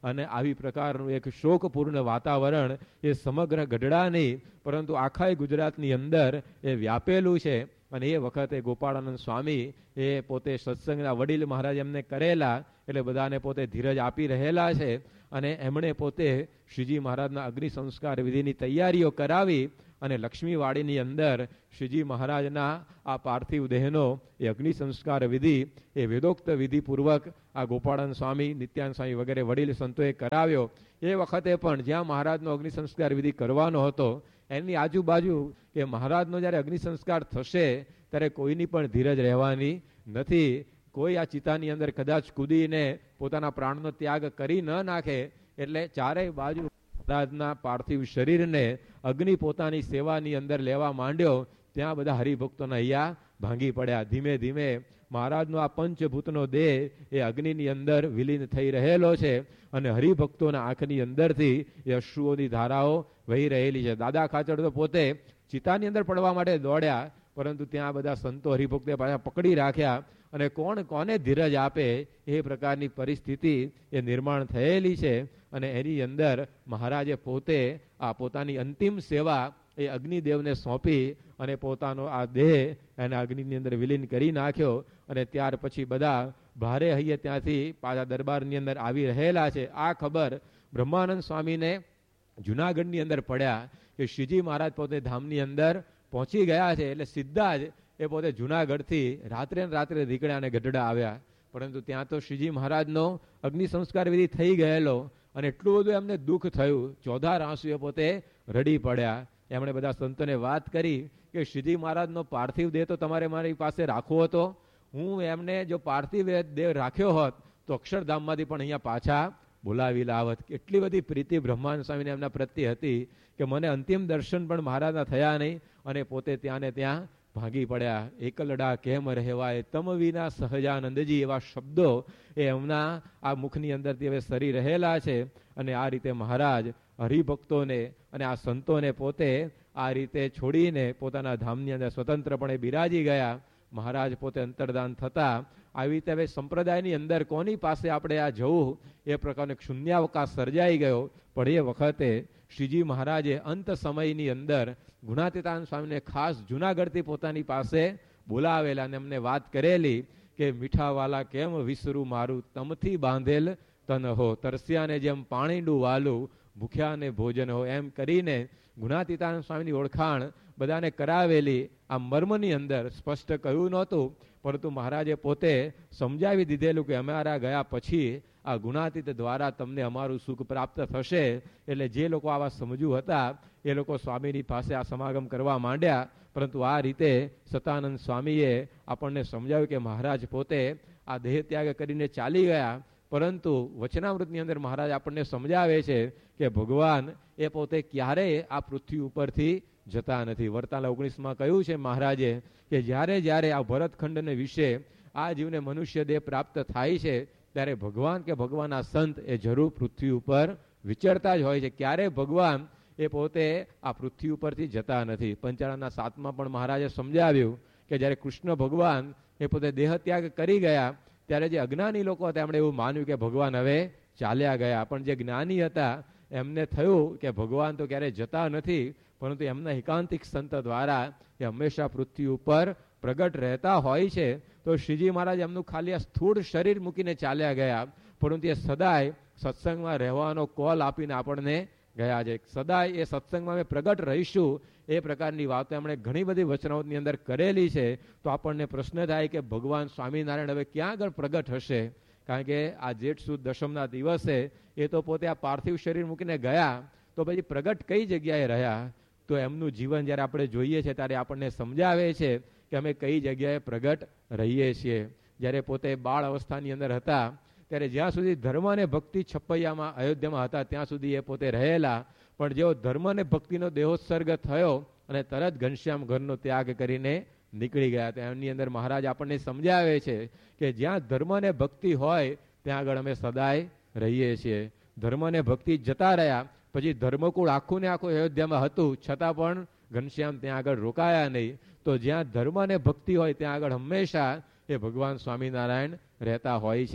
અને આવી પ્રકારનું એક શોકપૂર્ણ વાતાવરણ એ સમગ્ર ગઢડા નહીં પરંતુ આખા ગુજરાતની અંદર એ વ્યાપેલું છે. અને એ વખતે ગોપાળાનંદ સ્વામી એ પોતે સત્સંગના વડીલ મહારાજ એમને કરેલા એટલે બધાને પોતે ધીરજ આપી રહેલા છે. અને એમણે પોતે શ્રીજી મહારાજના અગ્નિ સંસ્કાર વિધિની તૈયારીઓ કરાવી અને લક્ષ્મીવાડીની અંદર શ્રીજી મહારાજના આ પાર્થિવ દેહનો એ અગ્નિ સંસ્કાર વિધિ એ વેદોક્ત વિધિપૂર્વક આ ગોપાળાનંદ સ્વામી, નિત્યાનંદ સ્વામી વગેરે વડીલ સંતોએ કરાવ્યો. એ વખતે પણ જ્યાં મહારાજનો અગ્નિ સંસ્કાર વિધિ કરવાનો હતો એની આજુબાજુ કે મહારાજનો જ્યારે અગ્નિ સંસ્કાર થશે ત્યારે કોઈની પણ ધીરજ રહેવાની નથી. કોઈ આ ચિતાની અંદર કદાચ કૂદીને પોતાના પ્રાણનો ત્યાગ કરી ન નાખે. એટલે ચારેય બાજુ મહારાજના પાર્થિવ શરીરને અગ્નિ પોતાની સેવાની અંદર લેવા માંડ્યો. ત્યાં બધા હરિભક્તોના હૈયા ભાંગી પડ્યા. ધીમે ધીમે મહારાજનો આ પંચભૂતનો દેહ એ અગ્નિની અંદર વિલીન થઈ રહેલો છે અને હરિભક્તોના આંખની અંદરથી એ અશ્રુઓની ધારાઓ વહી રહેલી છે. દાદા ખાચર તો પોતે ચિતાની અંદર પડવા માટે દોડ્યા, પરંતુ ત્યાં બધા સંતો હરિભક્તે પાછા પકડી રાખ્યા અને કોણ કોને ધીરજ આપે એ પ્રકારની પરિસ્થિતિ એ નિર્માણ થયેલી છે. અને એની અંદર મહારાજે પોતે આ પોતાની અંતિમ સેવા એ અગ્નિદેવને સોંપી અને પોતાનો આ દેહ એના અગ્નિની અંદર વિલીન કરી નાખ્યો. અને ત્યાર પછી બધા ભારે હૈયે ત્યાંથી પાછા દરબારની અંદર આવી રહેલા છે. આ ખબર બ્રહ્માનંદ સ્વામીને જુનાગઢની અંદર પડ્યા કે શ્રીજી મહારાજ પોતે ધામની અંદર પહોંચી ગયા છે. એટલે સીધા જ એ પોતે જુનાગઢથી રાત્રે ને રાત્રે નીકળ્યા અને ગઢડા આવ્યા. પરંતુ ત્યાં તો શ્રીજી મહારાજનો અગ્નિ સંસ્કાર વિધિ થઈ ગયેલો અને એટલું બધું એમને દુઃખ થયું, ચોધાર આંસુ એ પોતે રડી પડ્યા. એમણે બધા સંતોને વાત કરી કે શ્રીજી મહારાજનો પાર્થિવ દેહ તો તમારે મારી પાસે રાખવો હતો. હું એમને જો પાર્થિવ દેહ રાખ્યો હોત તો અક્ષરધામમાંથી પણ અહીંયા પાછા બોલાવી લાવત. એટલી બધી પ્રીતિ બ્રહ્માનંદ સ્વામીને એમના પ્રત્યે હતી કે મને અંતિમ દર્શન પણ મહારાજના થયા નહીં અને પોતે ત્યાં ને ત્યાં ભાગી પડ્યા. એકલડા કેમ રહેવાય તમ વિના સહજાનંદજી, એવા શબ્દો એ એમના આ મુખની અંદરથી હવે સરી રહેલા છે. અને આ રીતે મહારાજ હરિભક્તોને અને આ સંતોને પોતે આ રીતે છોડીને પોતાના ધામની અંદર સ્વતંત્રપણે બિરાજી ગયા. મહારાજ પોતે અંતર્ધાન થતા આવી રીતે હવે સંપ્રદાયની અંદર કોની પાસે આપણે આ જવું એ પ્રકારનો શૂન્યાવકાશ સર્જાઈ ગયો. પણ એ વખતે શ્રીજી મહારાજે અંત સમયની અંદર ગુણાતીતાનંદ સ્વામીને ખાસ જુનાગઢથી પોતાની પાસે બોલાવેલા અને એમને વાત કરેલી કે મીઠાવાલા કેમ વિસરું મારું તમથી બાંધેલ તન હો, તરસ્યાને જેમ પાણીનું વાલું ભૂખ્યાને ભોજન હો. એમ કરીને ગુણાતીતાનંદ સ્વામીની ઓળખાણ બધાને કરાવેલી. આ મર્મની અંદર સ્પષ્ટ કહ્યું નહોતું, પરંતુ મહારાજે પોતે સમજાવી દીધેલું કે અમારા ગયા પછી આ ગુણાતીત દ્વારા તમને અમારું સુખ પ્રાપ્ત થશે. એટલે જે લોકો આવા સમજુ હતા એ લોકો સ્વામીની પાસે આ સમાગમ કરવા માંડ્યા. પરંતુ આ રીતે સતાનંદ સ્વામીએ આપણને સમજાવ્યું કે મહારાજ પોતે આ દેહ ત્યાગ કરીને ચાલી ગયા, પરંતુ વચનામૃતની અંદર મહારાજ આપણને સમજાવે છે કે ભગવાન એ પોતે ક્યારેય આ પૃથ્વી ઉપરથી જતા નથી. વર્તાલા ઓગણીસમાં કહ્યું છે મહારાજે કે જ્યારે જ્યારે આ ભરતખંડને વિશે આ જીવને મનુષ્ય દેહ પ્રાપ્ત થાય છે ત્યારે ભગવાન કે ભગવાનના સંત એ જરૂર પૃથ્વી ઉપર વિચરતા જ હોય છે. ક્યારે ભગવાન એ પોતે આ પૃથ્વી ઉપરથી જતા નથી. પંચાળાના સાતમાં પણ મહારાજે સમજાવ્યું કે જ્યારે કૃષ્ણ ભગવાન એ પોતે દેહ ત્યાગ કરી ગયા ત્યારે જે અજ્ઞાની લોકો હતા એમણે એવું માન્યું કે ભગવાન હવે ચાલ્યા ગયા. પણ જે જ્ઞાની હતા એમને થયું કે ભગવાન તો ક્યારેય જતા નથી, પરંતુ એમના એકાંતિક સંત દ્વારા એ હંમેશા પૃથ્વી ઉપર પ્રગટ રહેતા હોય છે. તો શ્રીજી મહારાજ એમનું ખાલી આ સ્થૂળ શરીર મૂકીને ચાલ્યા ગયા, પરંતુ એ સદાય સત્સંગમાં રહેવાનો કોલ આપીને આપણને ગયા છે. સદાય એ સત્સંગમાં અમે પ્રગટ રહીશું એ પ્રકારની વાતો એમણે ઘણી બધી વચનાઓની અંદર કરેલી છે. તો આપણને પ્રશ્ન થાય કે ભગવાન સ્વામિનારાયણ હવે ક્યાં આગળ પ્રગટ હશે? કારણ કે આ જેઠ સુદ દશમના દિવસે એ તો પોતે આ પાર્થિવ શરીર મૂકીને ગયા, તો પછી પ્રગટ કઈ જગ્યાએ રહ્યા? તો એમનું જીવન જ્યારે આપણે જોઈએ છીએ ત્યારે આપણને સમજાવે છે કે અમે કઈ જગ્યાએ પ્રગટ રહીએ છીએ. જ્યારે પોતે બાળ અવસ્થાની અંદર હતા ત્યારે જ્યાં સુધી ધર્મ અને ભક્તિ છપૈયામાં અયોધ્યામાં હતા ત્યાં સુધી એ પોતે રહેલા. પણ જેવો ધર્મ અને ભક્તિનો દેહોત્સર્ગ થયો અને તરત ઘનશ્યામ ઘરનો ત્યાગ કરીને નીકળી ગયા. એમની અંદર મહારાજ આપણને સમજાવે છે કે જ્યાં ધર્મ અને ભક્તિ હોય ત્યાં આગળ અમે સદાય રહીએ છીએ. ધર્મ અને ભક્તિ જતા રહ્યા પછી ધર્મકુળ આખું ને આખું અયોધ્યામાં હતું છતાં પણ ઘનશ્યામ ત્યાં આગળ રોકાયા નહીં. તો જ્યાં ધર્મ અને ભક્તિ હોય ત્યાં આગળ હંમેશા એ ભગવાન સ્વામિનારાયણ રહેતા હોય છે.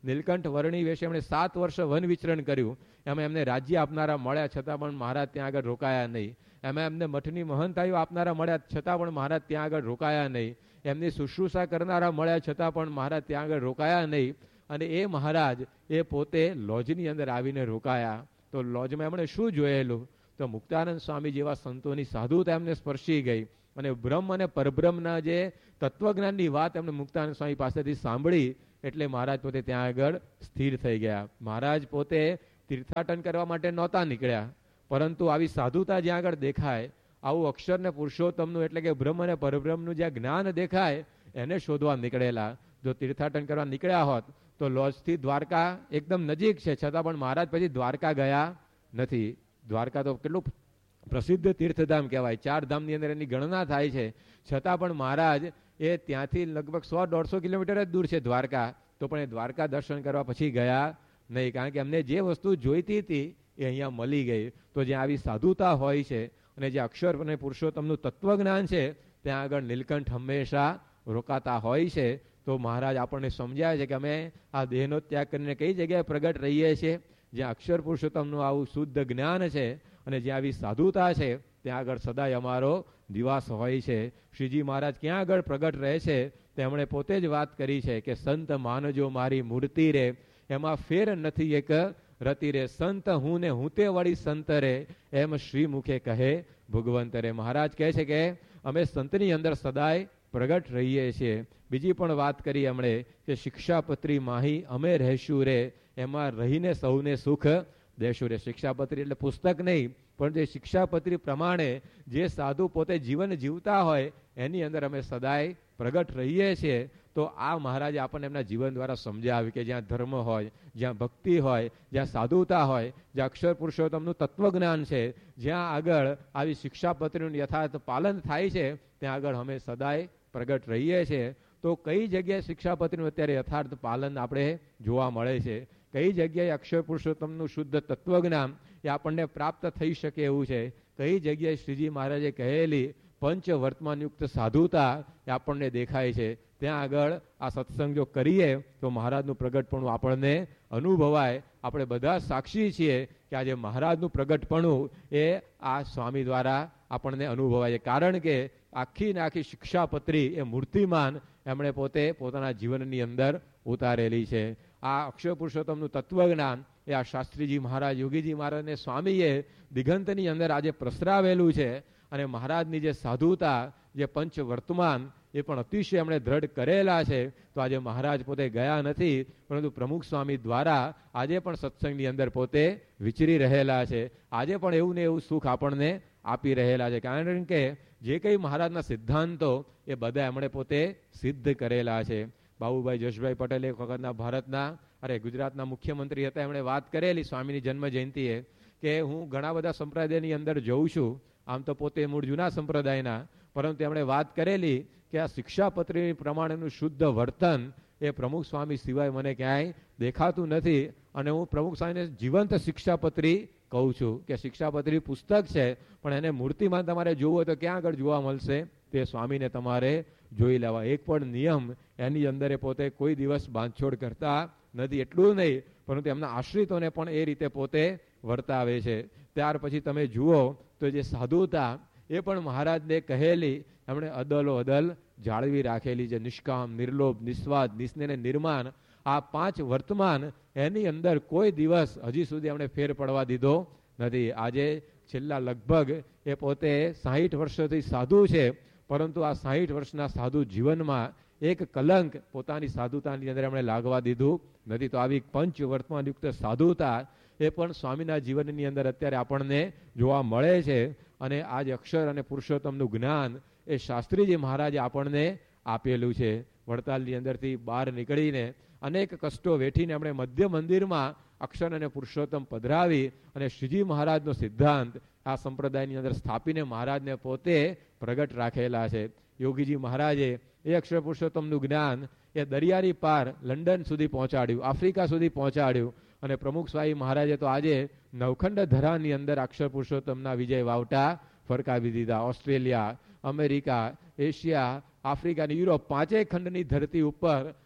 નીલકંઠ વર્ણી વેશે એમણે સાત વર્ષ વન વિચરણ કર્યું. એમાં એમને રાજ્ય આપનારા મળ્યા છતાં પણ મહારાજ ત્યાં આગળ રોકાયા નહીં. એમાં એમને મઠની મહંતાઈઓ આપનારા મળ્યા છતાં પણ મહારાજ ત્યાં આગળ રોકાયા નહીં. એમની શુશ્રૂષા કરનારા મળ્યા છતાં પણ મહારાજ ત્યાં આગળ રોકાયા નહીં. અને એ મહારાજ એ પોતે લોજની અંદર આવીને રોકાયા. તો લોજમાં એમણે શું જોયેલું? તો મુક્તાનંદ સ્વામી જેવા સંતોની સાધુતા એમને સ્પર્શી ગઈ અને બ્રહ્મ અને પરબ્રહ્મના જે તત્વજ્ઞાનની વાત એમને મુક્તાનંદ સ્વામી પાસેથી સાંભળી એટલે મહારાજ પોતે ત્યાં આગળ સ્થિર થઈ ગયા. મહારાજ પોતે તીર્થાટન કરવા માટે નહોતા નીકળ્યા, પરંતુ આવી સાધુતા જ્યાં આગળ દેખાય, આવું અક્ષર ને પુરુષોત્તમનું એટલે કે બ્રહ્મ અને પરબ્રહ્મનું જ્યાં જ્ઞાન દેખાય એને શોધવા નીકળેલા. જો તીર્થાટન કરવા નીકળ્યા હોત તો લોજથી દ્વારકા એકદમ નજીક છે, છતાં પણ મહારાજ પછી દ્વારકા ગયા નથી. દ્વારકા તો કેટલું પ્રસિદ્ધ તીર્થધામ કહેવાય, ચાર ધામની અંદર એની ગણના થાય છે, છતાં પણ મહારાજ એ ત્યાંથી લગભગ સો દોઢસો કિલોમીટર જ દૂર છે દ્વારકા, તો પણ એ દ્વારકા દર્શન કરવા પછી ગયા નહીં, કારણ કે અમને જે વસ્તુ જોઈતી હતી એ અહીંયા મળી ગઈ. તો જ્યાં આવી સાધુતા હોય છે અને જે અક્ષર અને પુરુષોત્તમનું તત્વજ્ઞાન છે ત્યાં આગળ નીલકંઠ હંમેશા રોકાતા હોય છે. તો મહારાજ આપણને સમજાય છે કે અમે આ દેહનો ત્યાગ કરીને કઈ જગ્યાએ પ્રગટ રહીએ છીએ? જ્યાં અક્ષર પુરુષોત્તમનું આવું શુદ્ધ જ્ઞાન છે અને જ્યાં આવી સાધુતા છે ત્યાં આગળ સદાય અમારો નિવાસ હોય છે. શ્રીજી મહારાજ ક્યાં આગળ પ્રગટ રહે છે તેમણે પોતે જ વાત કરી છે કે સંત માનજો મારી મૂર્તિ રે, એમાં ફેર નથી એક રતિ રે, સંત હું ને હું તે વળી સંત રે, એમ શ્રી મુખે કહે ભગવંત રે. મહારાજ કહે છે કે અમે સંતની અંદર સદાય પ્રગટ રહીએ છીએ. બીજી પણ વાત કરી એમણે કે શિક્ષાપત્રી માહી અમે રહેશું રે, એમાં રહીને સૌને સુખ દેશું રે. શિક્ષાપત્રી એટલે પુસ્તક નહીં, પણ જે શિક્ષાપત્રી પ્રમાણે જે સાધુ પોતે જીવન જીવતા હોય એની અંદર અમે સદાય પ્રગટ રહીએ છીએ. તો આ મહારાજે આપણને એમના જીવન દ્વારા સમજાવ્યું કે જ્યાં ધર્મ હોય, જ્યાં ભક્તિ હોય, જ્યાં સાધુતા હોય, જ્યાં અક્ષર પુરુષોત્તમનું તત્વજ્ઞાન છે, જ્યાં આગળ આવી શિક્ષાપત્રીનું યથાર્થ પાલન થાય છે ત્યાં આગળ અમે સદાય પ્રગટ રહીએ છીએ. તો કઈ જગ્યાએ શિક્ષાપત્રીનું અત્યારે યથાર્થ પાલન આપણે જોવા મળે છે? કઈ જગ્યાએ અક્ષર પુરુષોત્તમનું શુદ્ધ તત્વજ્ઞાન એ આપણને પ્રાપ્ત થઈ શકે એવું છે? કઈ જગ્યાએ શ્રીજી મહારાજે કહેલી પંચ વર્તમાનયુક્ત સાધુતા એ આપણને દેખાય છે? ત્યાં આગળ આ સત્સંગ જો કરીએ તો મહારાજનું પ્રગટપણું આપણને અનુભવાય. આપણે બધા સાક્ષી છીએ કે આજે મહારાજનું પ્રગટપણું એ આ સ્વામી દ્વારા આપણને અનુભવાય છે, કારણ કે આખી ને આખી શિક્ષાપત્રી એ મૂર્તિમાન એમણે પોતે પોતાના જીવનની અંદર ઉતારેલી છે. આ અક્ષર પુરુષોત્તમનું તત્વજ્ઞાન એ આ શાસ્ત્રીજી મહારાજ, યોગીજી મહારાજને સ્વામીએ દિગંતની અંદર આજે પ્રસરાવેલું છે. અને મહારાજની જે સાધુતા, જે પંચ વર્તમાન એ પણ અતિશય એમણે દ્રઢ કરેલા છે. તો આજે મહારાજ પોતે ગયા નથી, પરંતુ પ્રમુખ સ્વામી દ્વારા આજે પણ સત્સંગની અંદર પોતે વિચરી રહેલા છે. આજે પણ એવું ને એવું સુખ આપણને આપી રહેલા છે, કારણ કે જે કંઈ મહારાજના સિદ્ધાંતો એ બધા એમણે પોતે સિદ્ધ કરેલા છે. બાબુભાઈ જશભાઈ પટેલ એક વખતના ભારતના અરે ગુજરાતના મુખ્યમંત્રી હતા, એમણે વાત કરેલી સ્વામીની જન્મ જયંતિએ કે હું ઘણા બધા સંપ્રદાયની અંદર જઉં છું, આમ તો પોતે મૂળ જૂના સંપ્રદાયના, પરંતુ એમણે વાત કરેલી કે આ શિક્ષાપત્રી પ્રમાણેનું શુદ્ધ વર્તન એ પ્રમુખ સ્વામી સિવાય મને ક્યાંય દેખાતું નથી. અને હું પ્રમુખ સ્વામીને જીવંત શિક્ષાપત્રી કહું છું કે શિક્ષાપત્રી પુસ્તક છે, પણ એને મૂર્તિમાં તમારે જોવું હોય તો ક્યાં આગળ જોવા મળશે? તે સ્વામીને તમારે જોઈ લેવા. એક પણ નિયમ એની અંદર એ પોતે કોઈ દિવસ બાંધછોડ કરતા નથી. એટલું નહીં, પરંતુ એમના આશ્રિતોને પણ એ રીતે પોતે વર્તાવે છે. ત્યાર પછી તમે જુઓ તો જે સાધુતા એ પણ મહારાજને કહેલી એમણે અદલો અદલ જાળવી રાખેલી છે. નિષ્કામ, નિર્લોભ, નિસ્વાદ, નિસ્નેહ, નિર્માણ, આ પાંચ વર્તમાન એની અંદર કોઈ દિવસ હજી સુધી એમણે ફેર પડવા દીધો નથી. આજે છેલ્લા લગભગ એ પોતે સાહીઠ વર્ષથી સાધુ છે, પરંતુ આ સાહીઠ વર્ષના સાધુ જીવનમાં એક કલંક પોતાની સાધુતાની અંદર એમણે લાગવા દીધું નથી. તો આવી પંચ વર્તમાનયુક્ત સાધુતા એ પણ સ્વામીના જીવનની અંદર અત્યારે આપણને જોવા મળે છે. અને આજ અક્ષર અને પુરુષોત્તમનું જ્ઞાન એ શાસ્ત્રીજી મહારાજે આપણને આપેલું છે. વડતાલની અંદરથી બહાર નીકળીને અનેક કષ્ટો વેઠીને આપણે મધ્ય મંદિરમાં અક્ષર અને પુરુષોત્તમ પધરાવી અને શ્રીજી મહારાજનો સિદ્ધાંત આ સંપ્રદાયની અંદર સ્થાપીને મહારાજને પોતે પ્રગટ રાખેલા છે. યોગીજી મહારાજે એ અક્ષર પુરુષોત્તમનું જ્ઞાન એ દરિયાની પાર લંડન સુધી પહોંચાડ્યું, આફ્રિકા સુધી પહોંચાડ્યું. અને પ્રમુખ સ્વામી મહારાજે તો આજે નવખંડ ધરાની અંદર અક્ષર પુરુષોત્તમના વિજય વાવટા ફરકાવી દીધા. ઓસ્ટ્રેલિયા, અમેરિકા, એશિયા, આફ્રિકા અને યુરોપ પાંચેય ખંડની ધરતી ઉપર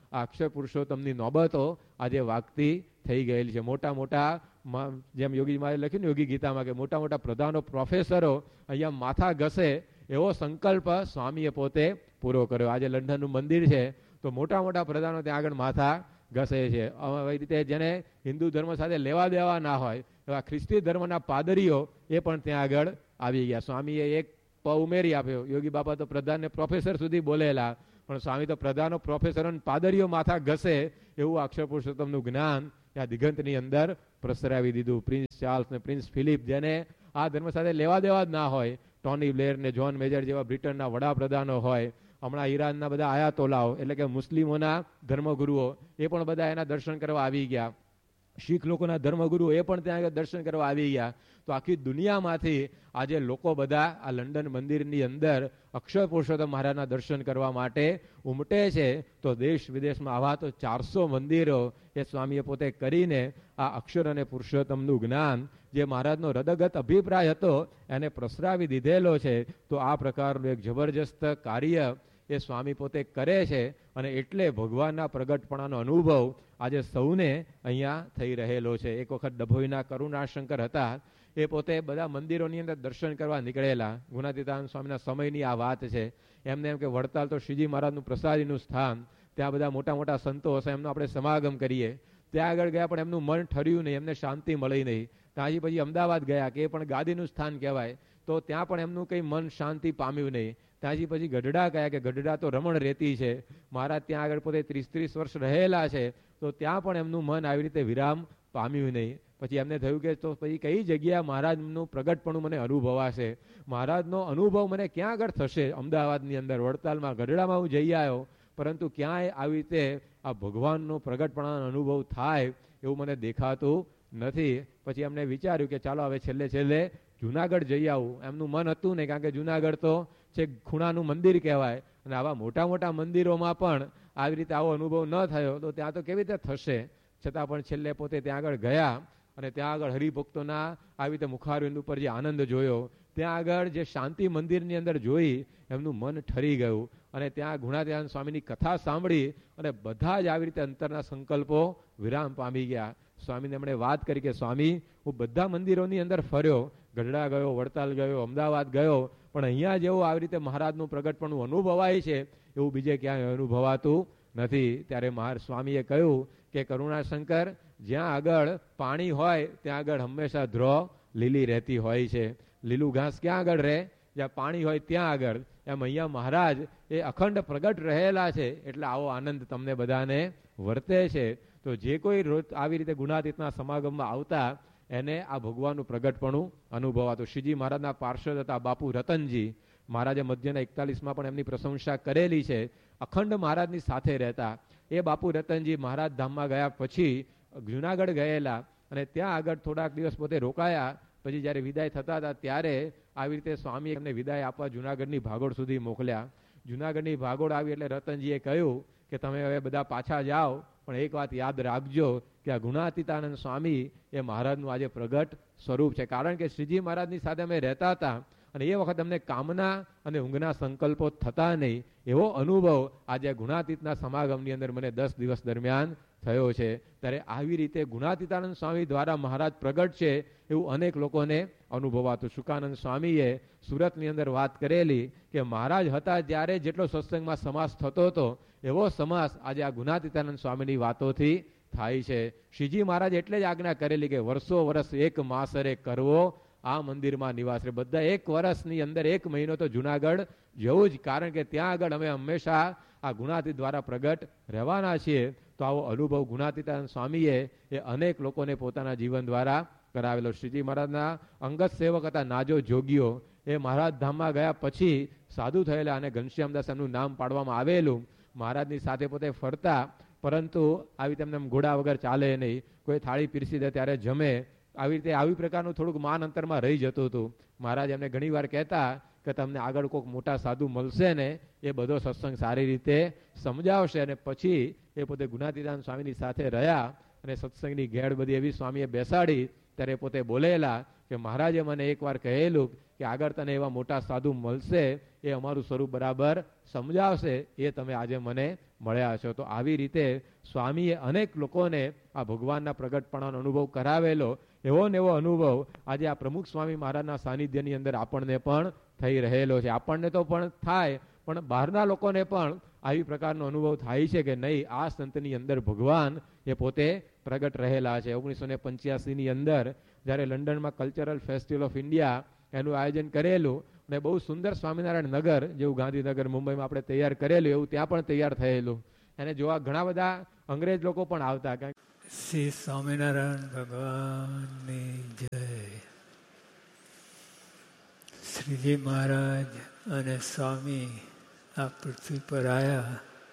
આ અક્ષર પુરુષોત્તમની નોબતો આજે વાગતી થઈ ગયેલી છે. મોટા મોટા જેમ યોગી મહારાજે લખ્યું ને યોગી ગીતામાં કે મોટા મોટા પ્રધાનો પ્રોફેસરો અહીંયા માથા ઘસે એવો સંકલ્પ સ્વામીએ પોતે પૂરો કર્યો. આજે લંડનનું મંદિર છે તો મોટા મોટા પ્રધાનો ત્યાં આગળ માથા ઘસે છે. આવી રીતે જેને હિન્દુ ધર્મ સાથે લેવા દેવા ના હોય એવા ખ્રિસ્તી ધર્મના પાદરીઓ એ પણ ત્યાં આગળ આવી ગયા. સ્વામીએ એક પ ઉમેરી આપ્યો. યોગી બાપા તો પ્રધાનને પ્રોફેસર સુધી બોલેલા, પણ સ્વામી તો પ્રધાનો પ્રોફેસરો પાદરીઓ માથા ઘસે એવું અક્ષર પુરુષોત્તમનું જ્ઞાન આ દિગંતની અંદર પ્રસરાવી દીધું. પ્રિન્સ ચાર્લ્સ ને પ્રિન્સ ફિલિપ, જેને આ ધર્મ સાથે લેવા દેવા જ ના હોય, ટોની બ્લેર ને જ્હોન મેજર જેવા બ્રિટનના વડાપ્રધાનો હોય, હમણાં ઈરાનના બધા આયાતોલાઓ એટલે કે મુસ્લિમોના ધર્મગુરુઓ એ પણ બધા એના દર્શન કરવા આવી ગયા. શીખ લોકોના ધર્મગુરુઓ એ પણ ત્યાં દર્શન કરવા આવી ગયા. તો આખી દુનિયામાંથી આજે લોકો બધા આ લંડન મંદિરની અંદર અક્ષર પુરુષોત્તમ મહારાજના દર્શન કરવા માટે ઉમટે છે. તો દેશ વિદેશમાં આવા તો ચારસો મંદિરો એ સ્વામીએ પોતે કરીને આ અક્ષર અને પુરુષોત્તમનું જ્ઞાન જે મહારાજનો હૃદયગત અભિપ્રાય હતો એને પ્રસરાવી દીધેલો છે. તો આ પ્રકારનું એક જબરજસ્ત કાર્ય એ સ્વામી પોતે કરે છે અને એટલે ભગવાનના પ્રગટપણાનો અનુભવ આજે સૌને અહીંયા થઈ રહેલો છે. એક વખત ડભોઈના કરુણાશંકર હતા, એ પોતે બધા મંદિરોની અંદર દર્શન કરવા નીકળેલા. ગુણાતીતાનંદ સ્વામીના સમયની આ વાત છે. એમને એમ કે વડતાલ તો શ્રીજી મહારાજનું પ્રસાદીનું સ્થાન, ત્યાં બધા મોટા મોટા સંતો હશે, એમનો આપણે સમાગમ કરીએ. ત્યાં આગળ ગયા પણ એમનું મન ઠર્યું નહીં, એમને શાંતિ મળી નહીં. ત્યાંથી પછી અમદાવાદ ગયા કે એ પણ ગાદીનું સ્થાન કહેવાય, તો ત્યાં પણ એમનું કંઈ મન શાંતિ પામ્યું નહીં. ત્યાંથી પછી ગઢડા ગયા કે ગઢડા તો રમણ રેતી છે, મહારાજ ત્યાં આગળ પોતે ત્રીસ ત્રીસ વર્ષ રહેલા છે, તો ત્યાં પણ એમનું મન આવી રીતે વિરામ પામ્યું નહીં. પછી એમને થયું કે તો પછી કઈ જગ્યા મહારાજનું પ્રગટપણું મને અનુભવાશે, મહારાજનો અનુભવ મને ક્યાં આગળ થશે? અમદાવાદની અંદર, વડતાલમાં, ગઢડામાં હું જઈ આવ્યો, પરંતુ ક્યાંય આવી રીતે આ ભગવાનનો પ્રગટપણાનો અનુભવ થાય એવું મને દેખાતું નથી. પછી એમને વિચાર્યું કે ચાલો હવે છેલ્લે છેલ્લે જુનાગઢ જઈ આવું. એમનું મન હતું ને, કારણ કે જુનાગઢ તો છે ખૂણાનું મંદિર કહેવાય, અને આવા મોટા મોટા મંદિરોમાં પણ આવી રીતે આવો અનુભવ ન થયો તો ત્યાં તો કેવી રીતે થશે? છતાં પણ છેલ્લે પોતે ત્યાં આગળ ગયા અને ત્યાં આગળ હરિભક્તોના આવી રીતે મુખારવિંદ ઉપર જે આનંદ જોયો, ત્યાં આગળ જે શાંતિ મંદિરની અંદર જોઈ એમનું મન ઠરી ગયું. અને ત્યાં ગુણાતીતાનંદ સ્વામીની કથા સાંભળી અને બધા જ આવી રીતે અંતરના સંકલ્પો વિરામ પામી ગયા. સ્વામીને એમણે વાત કરી કે સ્વામી, હું બધા મંદિરોની અંદર ફર્યો, ગઢડા ગયો, વડતાલ ગયો, અમદાવાદ ગયો, પણ અહીંયા જેવું આવી રીતે મહારાજનું પ્રગટપણું અનુભવાય છે એવું બીજે ક્યાંય અનુભવાતું નથી. ત્યારે મહારાજ સ્વામીએ કહ્યું કે કરુણાશંકર, જ્યાં આગળ પાણી હોય ત્યાં આગળ હંમેશા ધ્રો લીલી રહેતી હોય છે. લીલું ઘાસ ક્યાં આગળ રહે? જ્યાં પાણી હોય ત્યાં આગળ. એમ અહીંયા મહારાજ એ અખંડ પ્રગટ રહેલા છે, એટલે આવો આનંદ તમને બધાને વર્તે છે. તો જે કોઈ રોજ આવી રીતે ગુણાતીતના સમાગમમાં આવતા એને આ ભગવાનનું પ્રગટપણું અનુભવાતું. શ્રીજી મહારાજના પાર્ષદ હતા બાપુ રતનજી, મહારાજે મધ્યના એકતાલીસમાં પણ એમની પ્રશંસા કરેલી છે. અખંડ મહારાજની સાથે રહેતા એ બાપુ રતનજી મહારાજ ધામમાં ગયા પછી જુનાગઢ ગયેલા અને ત્યાં આગળ થોડાક દિવસ પોતે રોકાયા. પછી જ્યારે વિદાય થતા હતા ત્યારે આવી રીતે સ્વામી એમને વિદાય આપવા જુનાગઢની ભાગોળ સુધી મોકલ્યા. જુનાગઢની ભાગોળ આવી એટલે રતનજીએ કહ્યું કે તમે હવે બધા પાછા જાઓ, પણ એક વાત યાદ રાખજો કે આ ગુણાતીતાનંદ સ્વામી એ મહારાજનું આજે પ્રગટ સ્વરૂપ છે. કારણ કે શ્રીજી મહારાજની સાથે અમે રહેતા હતા અને એ વખત અમને કામના અને ઊંઘના સંકલ્પો થતા નહીં, એવો અનુભવ આજે ગુણાતીતના સમાગમની અંદર મને દસ દિવસ દરમિયાન થયો છે. ત્યારે આવી રીતે ગુણાતીતાનંદ સ્વામી દ્વારા મહારાજ પ્રગટ છે એવું અનેક લોકોને અનુભવાતું. શુકાનંદ સ્વામીએ સુરતની અંદર વાત કરેલી કે મહારાજ હતા ત્યારે જેટલો સત્સંગમાં સમાસ થતો હતો એવો સમાસ આજે આ ગુણાતીતાનંદ સ્વામીની વાતોથી થાય છે. શ્રીજી મહારાજ એટલે જ આજ્ઞા કરેલી કે વર્ષો વર્ષ એક માસરે કરવો આ મંદિરમાં નિવાસ રહે. બધા એક વર્ષની અંદર એક મહિનો તો જુનાગઢ જવું જ, કારણ કે ત્યાં આગળ અમે હંમેશા આ ગુણાતીત દ્વારા પ્રગટ રહેવાના છીએ. તો આવો અનુભવ ગુણાતીતાનંદ સ્વામીએ એ અનેક લોકોને પોતાના જીવન દ્વારા કરાવેલો. શ્રીજી મહારાજના અંગત સેવક હતા નાજો જોગીઓ, એ મહારાજ ધામમાં ગયા પછી સાધુ થયેલા અને ઘનશ્યામદાસ એમનું નામ પાડવામાં આવેલું. મહારાજની સાથે પોતે ફરતા, પરંતુ આવી તેમને ઘોડા વગર ચાલે નહીં, કોઈ થાળી પીરસી દે ત્યારે જમે, આવી રીતે આવી પ્રકારનું થોડુંક માન અંતરમાં રહી જતું હતું. મહારાજ એમને ઘણી વાર કહેતા કે તમને આગળ કોઈક મોટા સાધુ મળશે ને એ બધો સત્સંગ સારી રીતે સમજાવશે. અને પછી એ પોતે ગુણાતીતાનંદ સ્વામીની સાથે રહ્યા અને સત્સંગની ઘેડ બધી એવી સ્વામીએ બેસાડી ત્યારે પોતે બોલેલા કે મહારાજે મને એકવાર કહેલું કે આગળ તને એવા મોટા સાધુ મળશે, એ અમારું સ્વરૂપ બરાબર સમજાવશે, એ તમે આજે મને મળ્યા છો. તો આવી રીતે સ્વામીએ અનેક લોકોને આ ભગવાનના પ્રગટપણાનો અનુભવ કરાવેલો એવો ને એવો અનુભવ આજે આ પ્રમુખ સ્વામી મહારાજના સાનિધ્યની અંદર આપણને પણ થઈ રહેલો છે. આપણને તો પણ થાય, પણ બહારના લોકોને પણ આવી પ્રકારનો અનુભવ થાય છે કે નહીં, આ સંતની અંદર ભગવાન એ પોતે પ્રગટ રહેલા છે. ઓગણીસો ને પંચ્યાસીની અંદર જ્યારે લંડનમાં કલ્ચરલ ફેસ્ટિવલ ઓફ ઇન્ડિયા એનું આયોજન કરેલું અને બહુ સુંદર સ્વામિનારાયણ નગર જેવું ગાંધીનગર મુંબઈમાં આપણે તૈયાર કરેલું એવું ત્યાં પણ તૈયાર થયેલું. અને જોવા ઘણા બધા અંગ્રેજ લોકો પણ આવતા. શ્રી સ્વામિનારાયણ ભગવાનની જય. શ્રીજી મહારાજ અને સ્વામી આ પૃથ્વી પર આવ્યા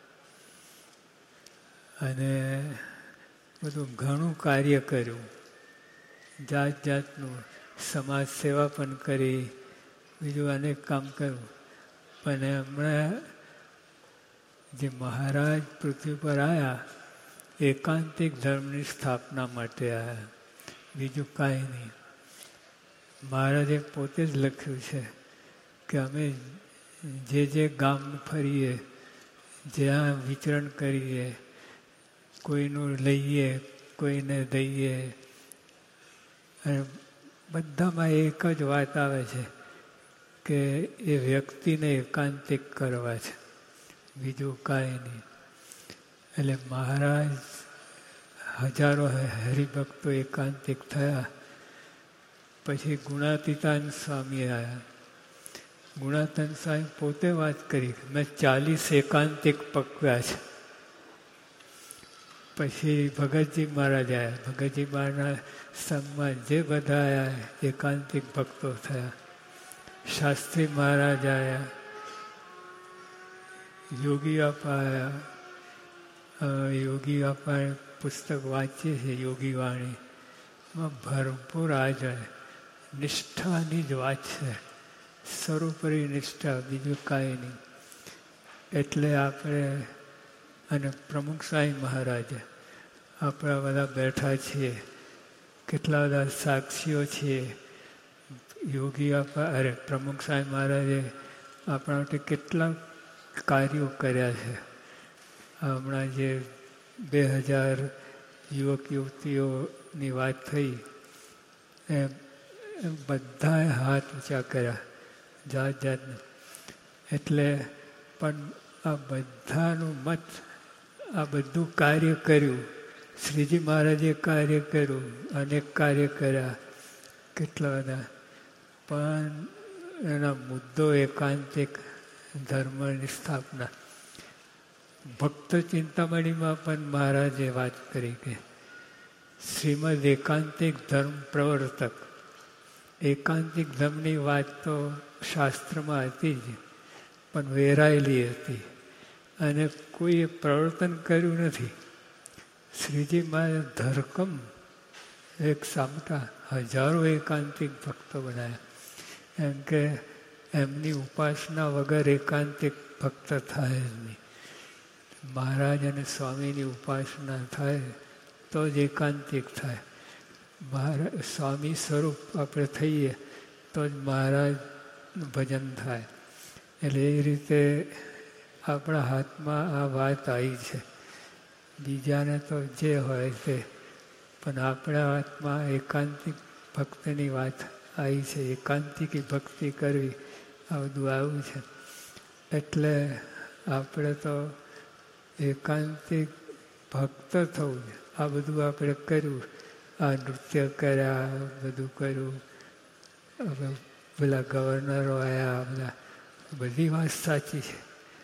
અને બધું ઘણું કાર્ય કર્યું, જાત જાતનું સમાજ સેવા પણ કરી, બીજું અનેક કામ કર્યું. પણ હમણાં જે મહારાજ પૃથ્વી પર આવ્યા એકાંતિક ધર્મની સ્થાપના માટે આવ્યા, બીજું કાંઈ નહીં. મહારાજે પોતે જ લખ્યું છે કે અમે જે જે ગામ ફરીએ, જ્યાં વિચરણ કરીએ, કોઈનું લઈએ, કોઈને દઈએ, અને બધામાં એક જ વાત આવે છે કે એ વ્યક્તિને એકાંતિક કરવા છે, બીજું કાંઈ નહીં. એટલે મહારાજ હજારો હરિભક્તો એકાંતિક થયા. પછી ગુણાતીતાન સ્વામી આવ્યા. ગુણાતીતાન સ્વામી પોતે વાત કરી, મેં ચાલીસ એકાંતિક પકવ્યા છે. પછી ભગતજી મહારાજ આવ્યા. ભગતજી મહારાજના સંઘમાં જે બધા આવ્યા એકાંતિક ભક્તો થયા. શાસ્ત્રી મહારાજ આવ્યા, યોગી આપા આવ્યા. યોગી આપા પુસ્તક વાંચીએ છીએ, યોગી વાણી, એમાં ભરપૂર આ જાય નિષ્ઠાની જ વાત છે, સર્વોપરી નિષ્ઠા, બીજું કાંઈ નહીં. એટલે આપણે અને પ્રમુખ સ્વામી મહારાજે આપણા બધા બેઠા છીએ, કેટલા બધા સાક્ષીઓ છીએ. યોગી આપા અરે પ્રમુખ સ્વામી મહારાજે આપણા માટે કેટલા કાર્યો કર્યા છે. હમણાં જે બે હજાર યુવક યુવતીઓની વાત થઈ એમ બધાએ હાથ ઊંચા કર્યા, જાત જાતનું. એટલે પણ આ બધાનું મત, આ બધું કાર્ય કર્યું, શ્રીજી મહારાજે કાર્ય કર્યું, અનેક કાર્ય કર્યા, કેટલા બધા. પણ એના મુદ્દો એકાંતિક ધર્મની સ્થાપના. ભક્ત ચિંતામણીમાં પણ મહારાજે વાત કરી કે શ્રીમદ એકાંતિક ધર્મ પ્રવર્તક. એકાંતિક ધર્મની વાત તો શાસ્ત્રમાં હતી જ, પણ વેરાયેલી હતી અને કોઈએ પ્રવર્તન કર્યું નથી. શ્રીજી મહારાજ ધરકમ એક સામટા હજારો એકાંતિક ભક્તો બનાવ્યા. એમ કે એમની ઉપાસના વગર એકાંતિક ભક્ત થાય જ નહીં. મહારાજ અને સ્વામીની ઉપાસના થાય તો જ એકાંતિક થાય. મહારાજ સ્વામી સ્વરૂપ આપણે થઈએ તો જ મહારાજનું ભજન થાય. એટલે એ રીતે આપણા હાથમાં આ વાત આવી છે. બીજાને તો જે હોય તે, પણ આપણા હાથમાં એકાંતિક ભક્તિની વાત આવી છે. એકાંતિકી ભક્તિ કરવી, આ બધું આવ્યું છે. એટલે આપણે તો એકાંતિક ભક્ત થવું છે. આ બધું આપણે કર્યું, આ નૃત્ય કર્યા, બધું કર્યું, પેલા ગવર્નરો આવ્યા, બધા બધી વાત સાચી છે.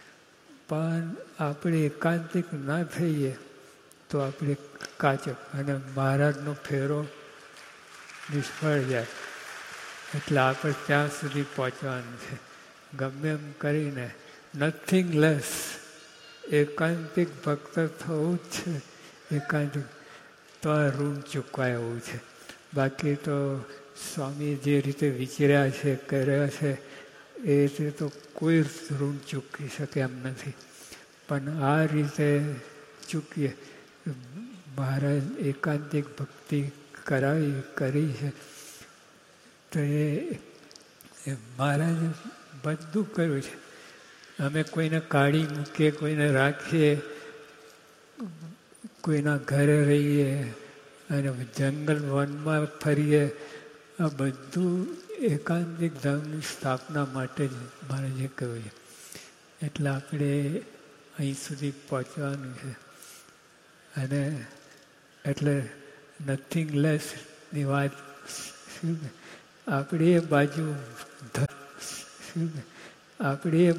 પણ આપણે એકાંતિક ના થઈએ તો આપણે કાચક અને મહારાજનો ફેરો નિષ્ફળ જાય. એટલે આપણે ત્યાં સુધી પહોંચવાનું છે. ગમે એમ કરીને નથિંગ લેસ એકાંતિક ભક્ત થવું જ છે. એકાંતિક તો આ ઋણ ચૂકવાય એવું છે. બાકી તો સ્વામી જે રીતે વિચર્યા છે, કર્યા છે, એ રીતે તો કોઈ ઋણ ચૂકવી શકે એમ નથી. પણ આ રીતે ચૂકીએ. મહારાજ એકાંતિક ભક્તિ કરાવી કરી છે તો એ મહારાજે બધું કર્યું છે. અમે કોઈને કાઢી મૂકીએ, કોઈને રાખીએ, કોઈના ઘરે રહીએ અને જંગલ વનમાં ફરીએ, આ બધું એકાંતિક ધર્મની સ્થાપના માટે જ મહારાજે કહ્યું છે. એટલે આપણે અહીં સુધી પહોંચવાનું છે. અને એટલે નથિંગ લેસની વાત આપણી એ બાજુ આપણી એ